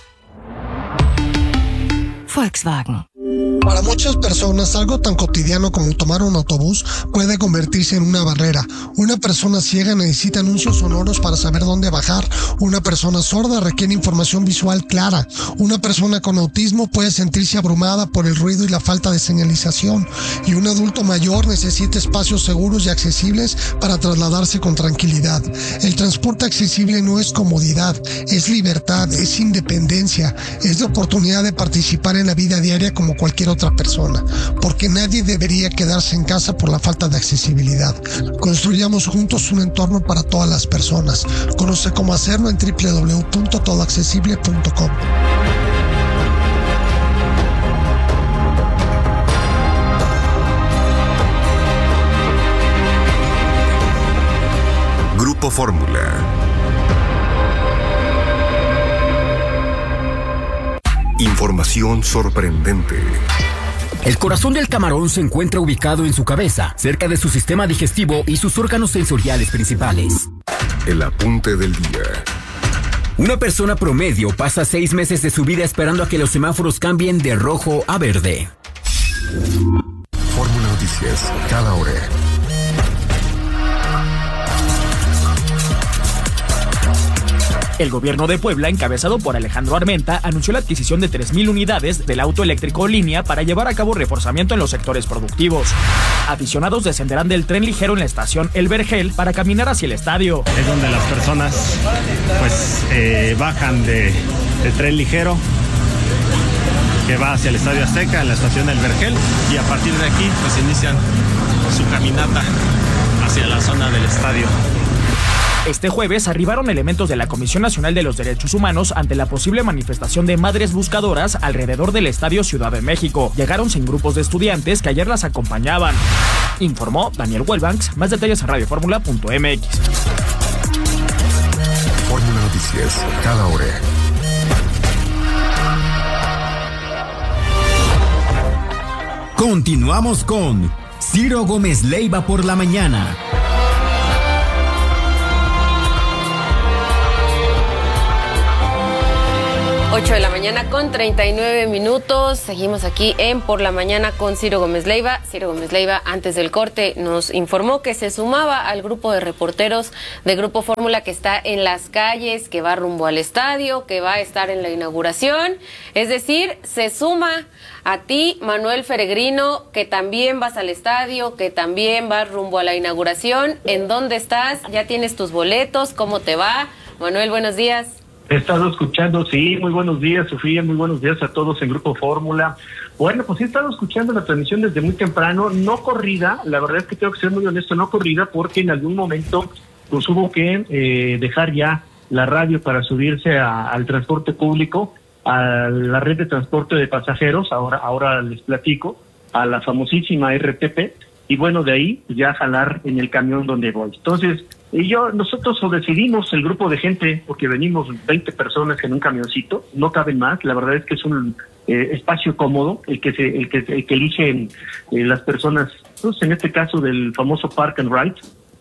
Volkswagen. Para muchas personas, algo tan cotidiano como tomar un autobús puede convertirse en una barrera. Una persona ciega necesita anuncios sonoros para saber dónde bajar. Una persona sorda requiere información visual clara. Una persona con autismo puede sentirse abrumada por el ruido y la falta de señalización. Y un adulto mayor necesita espacios seguros y accesibles para trasladarse con tranquilidad. El transporte accesible no es comodidad, es libertad, es independencia, es la oportunidad de participar en la vida diaria como cualquier otra persona, porque nadie debería quedarse en casa por la falta de accesibilidad. Construyamos juntos un entorno para todas las personas. Conoce cómo hacerlo en w w w punto todo accesible punto com. Grupo Fórmula. Información sorprendente. El corazón del camarón se encuentra ubicado en su cabeza, cerca de su sistema digestivo y sus órganos sensoriales principales. El apunte del día. Una persona promedio pasa seis meses de su vida esperando a que los semáforos cambien de rojo a verde. Fórmula Noticias, cada hora. El gobierno de Puebla, encabezado por Alejandro Armenta, anunció la adquisición de tres mil unidades del auto eléctrico línea para llevar a cabo reforzamiento en los sectores productivos. Aficionados descenderán del tren ligero en la estación El Vergel para caminar hacia el estadio. Es donde las personas pues eh, bajan de, del tren ligero que va hacia el Estadio Azteca en la estación El Vergel y a partir de aquí pues inician su caminata hacia la zona del estadio. Este jueves arribaron elementos de la Comisión Nacional de los Derechos Humanos ante la posible manifestación de madres buscadoras alrededor del Estadio Ciudad de México. Llegaron sin grupos de estudiantes que ayer las acompañaban. Informó Daniel Huelbanks. Más detalles en radio fórmula punto m x. Fórmula Noticias, cada hora. Continuamos con Ciro Gómez Leiva por la mañana. ocho de la mañana con treinta y nueve minutos. Seguimos aquí en Por la Mañana con Ciro Gómez Leiva. Ciro Gómez Leiva, antes del corte, nos informó que se sumaba al grupo de reporteros de Grupo Fórmula que está en las calles, que va rumbo al estadio, que va a estar en la inauguración. Es decir, se suma a ti, Manuel Feregrino, que también vas al estadio, que también vas rumbo a la inauguración. ¿En dónde estás? ¿Ya tienes tus boletos? ¿Cómo te va? Manuel, buenos días. He estado escuchando, sí, muy buenos días, Sofía, muy buenos días a todos en Grupo Fórmula. Bueno, pues he estado escuchando la transmisión desde muy temprano, no corrida, la verdad es que tengo que ser muy honesto, no corrida, porque en algún momento pues hubo que eh, dejar ya la radio para subirse a, al transporte público, a la red de transporte de pasajeros, ahora, ahora les platico, a la famosísima R T P, y bueno, de ahí ya jalar en el camión donde voy. Entonces, Y yo, nosotros o decidimos, el grupo de gente, porque venimos veinte personas en un camioncito, no caben más, la verdad es que es un eh, espacio cómodo, el que se, el que, el que eligen eh, las personas, pues en este caso del famoso Park and Ride,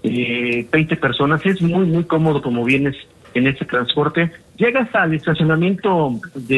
eh, veinte personas, es muy, muy cómodo como vienes en este transporte. Llegas al estacionamiento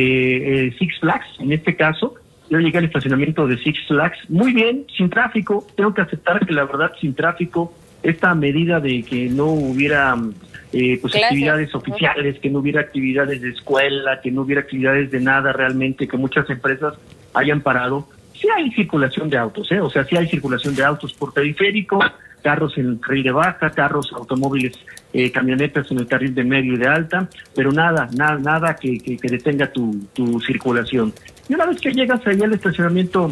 de eh, Six Flags, en este caso, yo llegué al estacionamiento de Six Flags, muy bien, sin tráfico, tengo que aceptar que la verdad sin tráfico, esta medida de que no hubiera eh, pues Clases. actividades oficiales, que no hubiera actividades de escuela, que no hubiera actividades de nada realmente, que muchas empresas hayan parado. Sí hay circulación de autos, ¿eh? O sea, sí hay circulación de autos por periférico, carros en el carril de baja, carros, automóviles, eh, camionetas en el carril de medio y de alta, pero nada, nada, nada que, que, que detenga tu, tu circulación. Y una vez que llegas allá al estacionamiento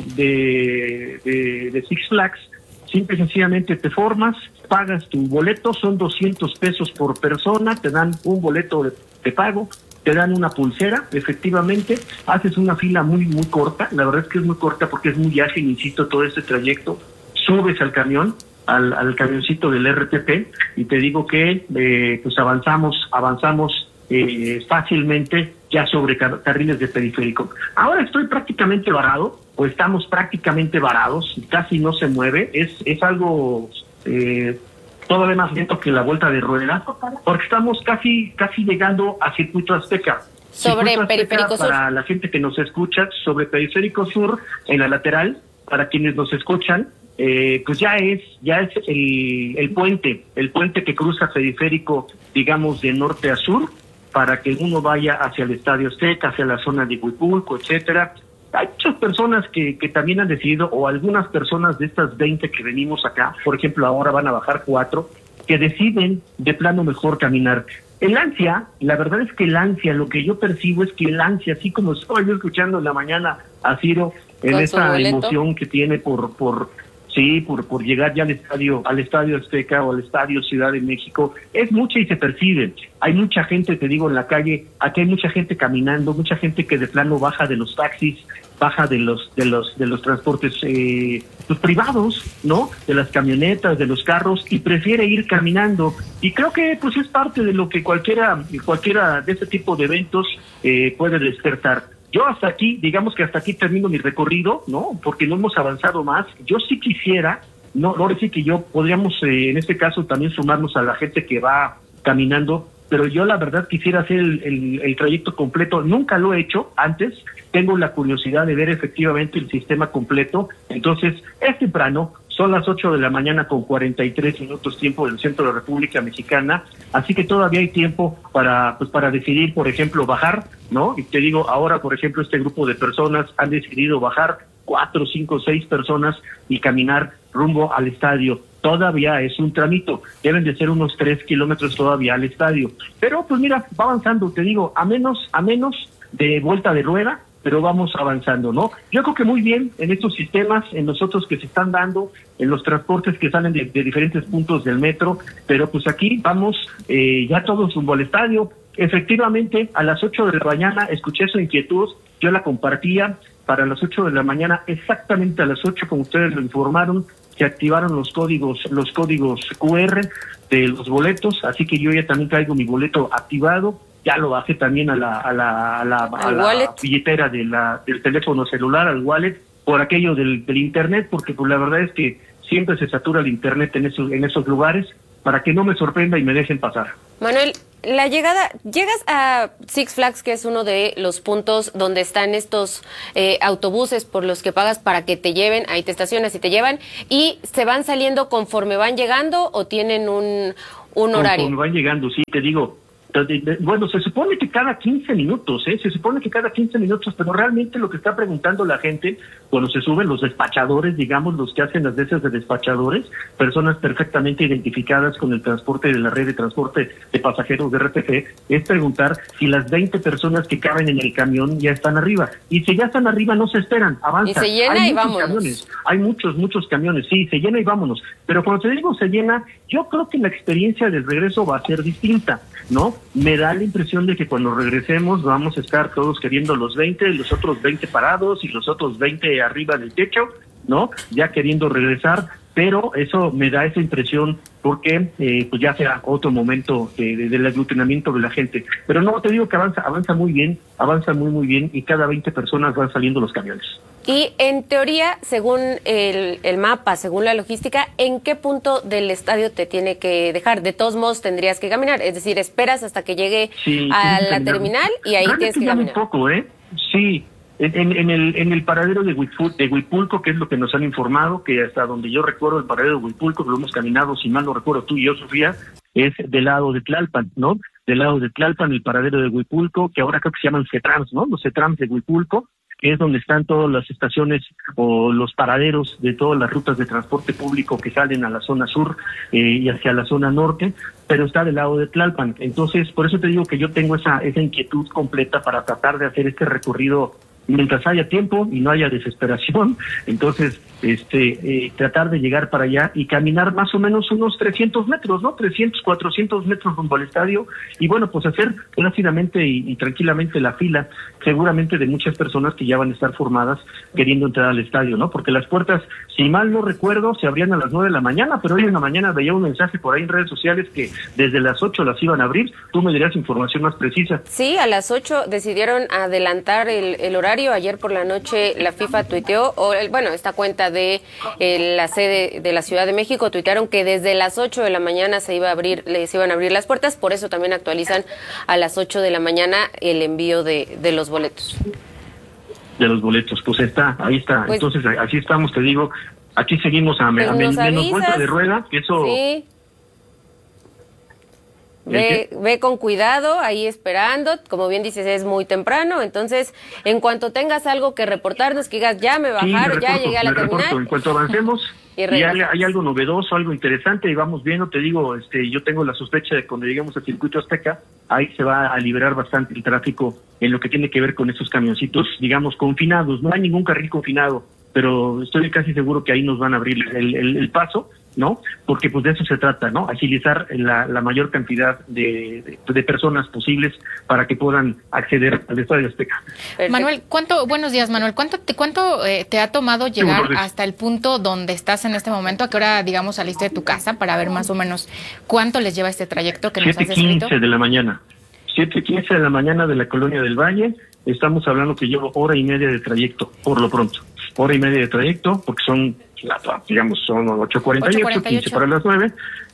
de, de, de Six Flags, simple y sencillamente te formas, pagas tu boleto, son doscientos pesos por persona, te dan un boleto de, de pago, te dan una pulsera, efectivamente, haces una fila muy, muy corta, la verdad es que es muy corta porque es muy ágil, insisto, todo este trayecto, subes al camión, al, al camioncito del R T P, y te digo que eh, pues avanzamos, avanzamos eh, fácilmente ya sobre car carriles de periférico. Ahora estoy prácticamente varado, o estamos prácticamente varados, casi no se mueve, es, es algo eh, todavía más lento que la vuelta de rueda, porque estamos casi casi llegando a Circuito Azteca. Sobre Circuito Periférico Azteca, Sur. para la gente que nos escucha, sobre Periférico Sur, en la lateral, para quienes nos escuchan, eh, pues ya es ya es el, el puente, el puente que cruza Periférico, digamos, de norte a sur, para que uno vaya hacia el Estadio Azteca, hacia la zona de Huipulco, etcétera. Hay muchas personas que, que también han decidido, o algunas personas de estas veinte que venimos acá, por ejemplo, ahora van a bajar cuatro, que deciden de plano mejor caminar. El ansia, la verdad es que el ansia, lo que yo percibo es que el ansia, así como estoy yo escuchando en la mañana a Ciro, en esa emoción que tiene por... por Sí, por, por llegar ya al estadio, al estadio Azteca o al estadio Ciudad de México, es mucha y se percibe. Hay mucha gente, te digo, en la calle, aquí hay mucha gente caminando, mucha gente que de plano baja de los taxis, baja de los, de los, de los transportes eh, pues, privados, ¿no? De las camionetas, de los carros, y prefiere ir caminando. Y creo que pues es parte de lo que cualquiera, cualquiera de este tipo de eventos eh, puede despertar. Yo hasta aquí, digamos que hasta aquí termino mi recorrido, ¿no? Porque no hemos avanzado más. Yo sí quisiera, no, no decir que yo podríamos, eh, en este caso, también sumarnos a la gente que va caminando, pero yo la verdad quisiera hacer el, el, el trayecto completo. Nunca lo he hecho antes. Tengo la curiosidad de ver efectivamente el sistema completo. Entonces, es temprano. Son las ocho de la mañana con cuarenta y tres minutos tiempo del centro de la República Mexicana, así que todavía hay tiempo para pues para decidir, por ejemplo, bajar, ¿no? Y te digo, ahora, por ejemplo, este grupo de personas han decidido bajar, cuatro, cinco, seis personas, y caminar rumbo al estadio. Todavía es un tramito, deben de ser unos tres kilómetros todavía al estadio. Pero pues mira, va avanzando, te digo, a menos, a menos de vuelta de rueda, pero vamos avanzando, ¿no? Yo creo que muy bien en estos sistemas, en los otros que se están dando, en los transportes que salen de, de diferentes puntos del metro, pero pues aquí vamos eh, ya todos rumbo al estadio. Efectivamente, a las ocho de la mañana escuché su inquietud, yo la compartía, para las ocho de la mañana, exactamente a las ocho, como ustedes lo informaron, se activaron los códigos, los códigos Q R de los boletos, así que yo ya también traigo mi boleto activado. Ya lo bajé también a la a la, a la, a la billetera de la, del teléfono celular, al wallet, por aquello del, del internet, porque pues la verdad es que siempre se satura el internet en esos, en esos lugares, para que no me sorprenda y me dejen pasar. Manuel, la llegada, llegas a Six Flags, que es uno de los puntos donde están estos eh, autobuses por los que pagas para que te lleven, ahí te estacionas y te llevan, y se van saliendo conforme van llegando, o tienen un, un horario. Conforme van llegando, sí, te digo. Bueno, se supone que cada quince minutos, ¿eh? Se supone que cada quince minutos, pero realmente lo que está preguntando la gente cuando se suben los despachadores, digamos, los que hacen las veces de despachadores, personas perfectamente identificadas con el transporte de la red de transporte de pasajeros de R T P, es preguntar si las veinte personas que caben en el camión ya están arriba. Y si ya están arriba, no se esperan, avanzan. Y se llena Hay y muchos vámonos. Camiones, hay muchos, muchos camiones, sí, se llena y vámonos. Pero cuando te digo se llena, yo creo que la experiencia del regreso va a ser distinta, ¿no? Me da la impresión de que cuando regresemos vamos a estar todos queriendo los veinte, los otros veinte parados y los otros veinte arriba del techo, ¿no? Ya queriendo regresar, pero eso me da esa impresión porque eh, pues ya será otro momento de, de, del aglutinamiento de la gente. Pero no, te digo que avanza, avanza muy bien, avanza muy muy bien y cada veinte personas van saliendo los camiones. Y en teoría, según el, el mapa, según la logística, ¿en qué punto del estadio te tiene que dejar? De todos modos tendrías que caminar, es decir, esperas hasta que llegue sí, a la caminar. terminal y ahí tienes que caminar. Un poco, ¿eh? Sí. En, en, el, en el paradero de, Huipul, de Huipulco, que es lo que nos han informado, que hasta donde yo recuerdo el paradero de Huipulco, que lo hemos caminado, si mal no recuerdo tú y yo, Sofía, es del lado de Tlalpan, ¿no? Del lado de Tlalpan, el paradero de Huipulco, que ahora creo que se llaman CETRANS, ¿no? Los CETRANS de Huipulco, que es donde están todas las estaciones o los paraderos de todas las rutas de transporte público que salen a la zona sur eh, y hacia la zona norte, pero está del lado de Tlalpan. Entonces, por eso te digo que yo tengo esa, esa inquietud completa para tratar de hacer este recorrido mientras haya tiempo y no haya desesperación. Entonces, este, eh, tratar de llegar para allá y caminar más o menos unos trescientos metros, ¿no? trescientos, cuatrocientos metros rumbo al estadio y bueno, pues hacer rápidamente y, y tranquilamente la fila, seguramente de muchas personas que ya van a estar formadas queriendo entrar al estadio, ¿no? Porque las puertas, si mal no recuerdo, se abrían a las nueve de la mañana, pero hoy en la mañana veía un mensaje por ahí en redes sociales que desde las ocho las iban a abrir. Tú me dirás información más precisa. Sí, a las ocho decidieron adelantar el, el horario. Ayer por la noche la FIFA tuiteó, o el, bueno, esta cuenta de eh, la sede de la Ciudad de México tuitearon que desde las ocho de la mañana se iba a abrir, les iban a abrir las puertas, por eso también actualizan a las ocho de la mañana el envío de, de los boletos. De los boletos, pues está, ahí está. Pues, entonces así estamos, te digo, aquí seguimos a, pues a men, menos vuelta de rueda, que eso... Sí. Ve, ve con cuidado, ahí esperando, como bien dices, es muy temprano, entonces, en cuanto tengas algo que reportarnos, que digas, ya me bajaron, sí, me reporto, ya llegué a la terminal. Reporto. En cuanto avancemos, y, y hay, hay algo novedoso, algo interesante, y vamos viendo, te digo, este, yo tengo la sospecha de que cuando lleguemos al Circuito Azteca, ahí se va a liberar bastante el tráfico en lo que tiene que ver con esos camioncitos, digamos, confinados. No hay ningún carril confinado, pero estoy casi seguro que ahí nos van a abrir el, el, el paso, ¿no? Porque pues de eso se trata, ¿no? Agilizar la, la mayor cantidad de, de, de personas posibles para que puedan acceder al Estadio Azteca. Manuel, ¿cuánto, buenos días, Manuel, ¿cuánto te, cuánto eh, te ha tomado llegar sí, hasta el punto donde estás en este momento? ¿A qué hora, digamos, saliste de tu casa para ver más o menos cuánto les lleva este trayecto que nos has escrito? siete quince de la mañana. siete quince de la mañana de la Colonia del Valle. Estamos hablando que llevo hora y media de trayecto, por lo pronto. Hora y media de trayecto, porque son, digamos, son ocho cuarenta y ocho, quince para las nueve.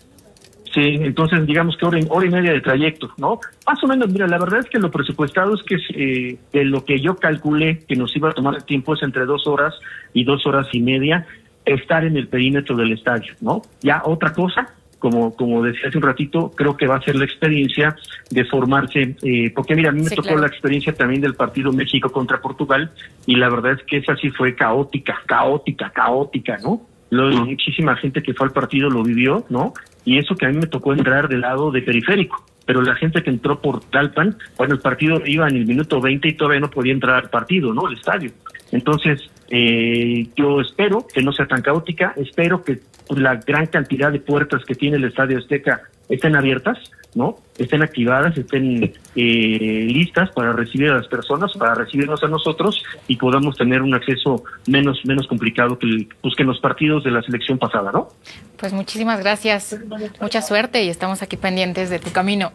Sí, entonces digamos que hora y, hora y media de trayecto, ¿no? Más o menos, mira, la verdad es que lo presupuestado es que eh, de lo que yo calculé que nos iba a tomar el tiempo es entre dos horas y dos horas y media estar en el perímetro del estadio, ¿no? Ya otra cosa, como como decía hace un ratito, creo que va a ser la experiencia de formarse, eh, porque mira, a mí me sí, tocó claro. la experiencia también del partido México contra Portugal, y la verdad es que esa sí fue caótica, caótica, caótica, ¿no? Lo, muchísima gente que fue al partido lo vivió, ¿no? Y eso que a mí me tocó entrar del lado de periférico, pero la gente que entró por Tlalpan, bueno, el partido iba en el minuto veinte y todavía no podía entrar al partido, ¿no? Al estadio. Entonces, eh, yo espero que no sea tan caótica, espero que la gran cantidad de puertas que tiene el Estadio Azteca estén abiertas, ¿no? Estén activadas, estén eh, listas para recibir a las personas, para recibirnos a nosotros y podamos tener un acceso menos menos complicado que, el, pues, que en los partidos de la selección pasada, ¿no? Pues muchísimas gracias, mucha suerte y estamos aquí pendientes de tu camino.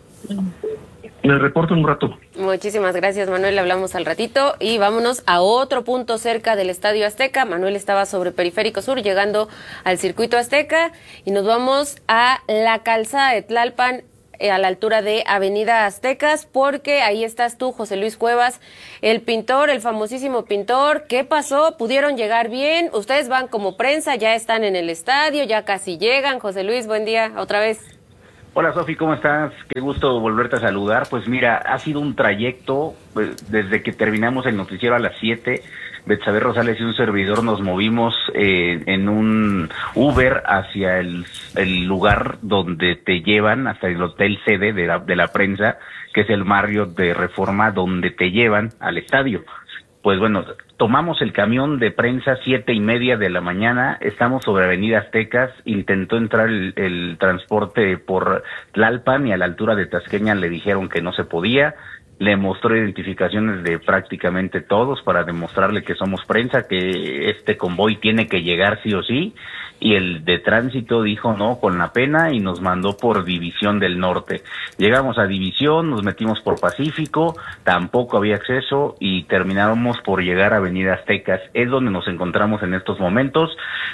Me reporto en un rato. Muchísimas gracias, Manuel. Hablamos al ratito y vámonos a otro punto cerca del Estadio Azteca. Manuel estaba sobre Periférico Sur, llegando al Circuito Azteca, y nos vamos a la calzada de Tlalpan, eh, a la altura de Avenida Aztecas, porque ahí estás tú, José Luis Cuevas, el pintor, el famosísimo pintor. ¿Qué pasó? ¿Pudieron llegar bien? Ustedes van como prensa, ya están en el estadio, ya casi llegan. José Luis, buen día, otra vez. Hola Sofi, ¿cómo estás? Qué gusto volverte a saludar. Pues mira, ha sido un trayecto, pues, desde que terminamos el noticiero a las siete, Betsabe Rosales y un servidor nos movimos eh, en un Uber hacia el, el lugar donde te llevan, hasta el hotel sede de la, de la prensa, que es el Marriott de Reforma, donde te llevan al estadio. Pues bueno, tomamos el camión de prensa siete y media de la mañana, estamos sobre Avenida Aztecas, intentó entrar el, el transporte por Tlalpan y a la altura de Tasqueña le dijeron que no se podía, le mostró identificaciones de prácticamente todos para demostrarle que somos prensa, que este convoy tiene que llegar sí o sí, y el de tránsito dijo no con la pena y nos mandó por División del Norte. Llegamos a División, nos metimos por Pacífico, tampoco había acceso y terminamos por llegar a Avenida Aztecas. Es donde nos encontramos en estos momentos.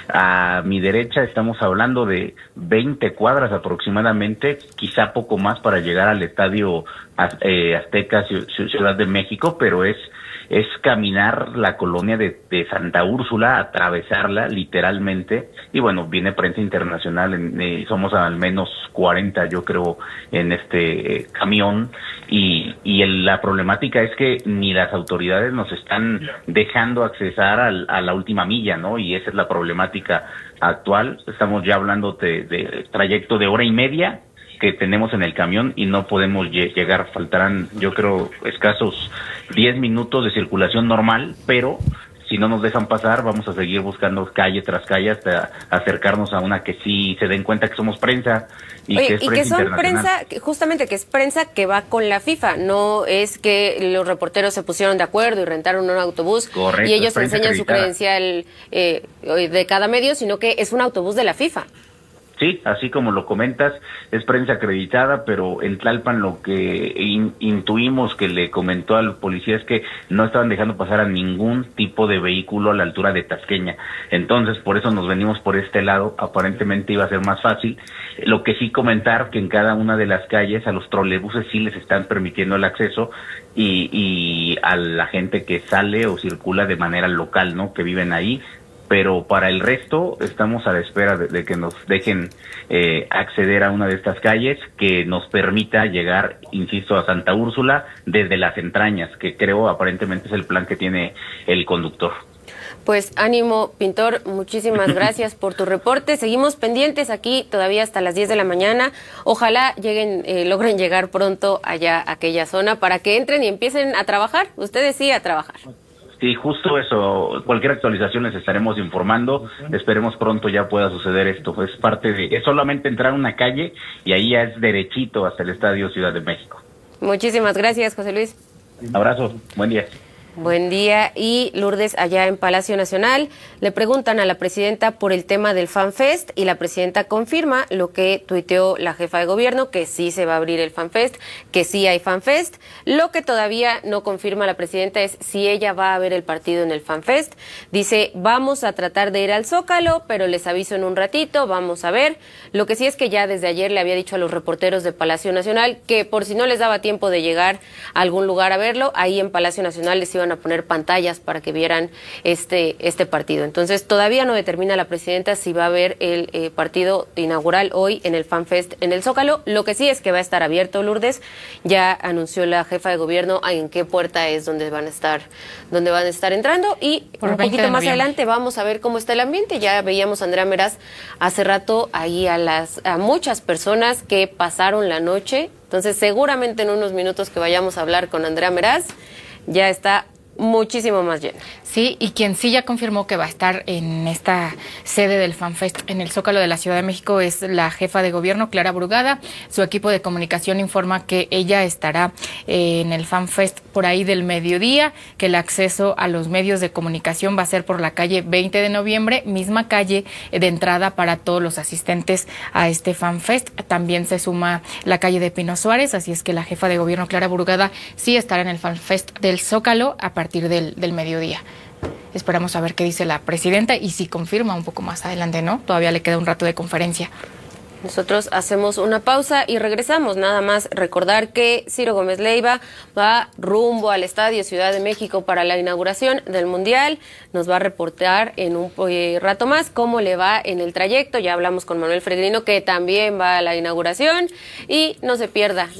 A mi derecha estamos hablando de veinte cuadras aproximadamente, quizá poco más para llegar al estadio eh, Aztecas Ciudad de México, pero es es caminar la colonia de, de Santa Úrsula, atravesarla literalmente, y bueno, viene prensa internacional, en, eh, somos al menos cuarenta yo creo en este eh, camión, y, y el, la problemática es que ni las autoridades nos están dejando accesar al, a la última milla, ¿no? Y esa es la problemática actual. Estamos ya hablando de, de trayecto de hora y media que tenemos en el camión y no podemos lle- llegar, faltarán yo creo escasos diez minutos de circulación normal, pero si no nos dejan pasar vamos a seguir buscando calle tras calle hasta acercarnos a una que sí se den cuenta que somos prensa y Oye, que es y prensa que son internacional. prensa, que justamente que es prensa que va con la FIFA, no es que los reporteros se pusieron de acuerdo y rentaron un autobús. Correcto, Y ellos prensa enseñan su acreditada. credencial eh, de cada medio, sino que es un autobús de la FIFA. Sí, así como lo comentas, es prensa acreditada, pero en Tlalpan lo que in- intuimos que le comentó al policía es que no estaban dejando pasar a ningún tipo de vehículo a la altura de Tasqueña. Entonces, por eso nos venimos por este lado, aparentemente iba a ser más fácil. Lo que sí comentar que en cada una de las calles a los trolebuses sí les están permitiendo el acceso y, y a la gente que sale o circula de manera local, ¿no? Que viven ahí. Pero para el resto estamos a la espera de, de que nos dejen eh, acceder a una de estas calles que nos permita llegar, insisto, a Santa Úrsula desde las entrañas, que creo aparentemente es el plan que tiene el conductor. Pues ánimo, Pintor, muchísimas gracias por tu reporte. Seguimos pendientes aquí todavía hasta las diez de la mañana. Ojalá lleguen, eh, logren llegar pronto allá a aquella zona para que entren y empiecen a trabajar. Ustedes sí a trabajar. Sí, justo eso. Cualquier actualización les estaremos informando. Esperemos pronto ya pueda suceder esto. Es parte de, es solamente entrar a una calle y ahí ya es derechito hasta el Estadio Ciudad de México. Muchísimas gracias, José Luis. Abrazo, buen día. Buen día. Y Lourdes, allá en Palacio Nacional, le preguntan a la presidenta por el tema del FanFest y la presidenta confirma lo que tuiteó la jefa de gobierno, que sí se va a abrir el FanFest, que sí hay FanFest. Lo que todavía no confirma la presidenta es si ella va a ver el partido en el FanFest. Dice, vamos a tratar de ir al Zócalo, pero les aviso en un ratito, vamos a ver. Lo que sí es que ya desde ayer le había dicho a los reporteros de Palacio Nacional que por si no les daba tiempo de llegar a algún lugar a verlo, ahí en Palacio Nacional les iban a poner pantallas para que vieran este este partido. Entonces, todavía no determina la presidenta si va a haber el eh, partido inaugural hoy en el FanFest en el Zócalo. Lo que sí es que va a estar abierto, Lourdes. Ya anunció la jefa de gobierno en qué puerta es donde van a estar donde van a estar entrando y Por un poquito más adelante vamos a ver cómo está el ambiente. Ya veíamos a Andrea Meraz hace rato ahí a las a muchas personas que pasaron la noche. Entonces, seguramente en unos minutos que vayamos a hablar con Andrea Meraz ya está muchísimo más lleno. Sí, y quien sí ya confirmó que va a estar en esta sede del FanFest en el Zócalo de la Ciudad de México es la jefa de gobierno, Clara Brugada. Su equipo de comunicación informa que ella estará eh, en el FanFest por ahí del mediodía, que el acceso a los medios de comunicación va a ser por la calle veinte de noviembre, misma calle de entrada para todos los asistentes a este FanFest. También se suma la calle de Pino Suárez, así es que la jefa de gobierno, Clara Brugada, sí estará en el FanFest del Zócalo a partir Del, del mediodía. Esperamos a ver qué dice la presidenta y si confirma un poco más adelante, ¿no? Todavía le queda un rato de conferencia. Nosotros hacemos una pausa y regresamos. Nada más recordar que Ciro Gómez Leiva va rumbo al Estadio Ciudad de México para la inauguración del Mundial. Nos va a reportar en un eh, rato más cómo le va en el trayecto. Ya hablamos con Manuel Fregrino, que también va a la inauguración. Y no se pierda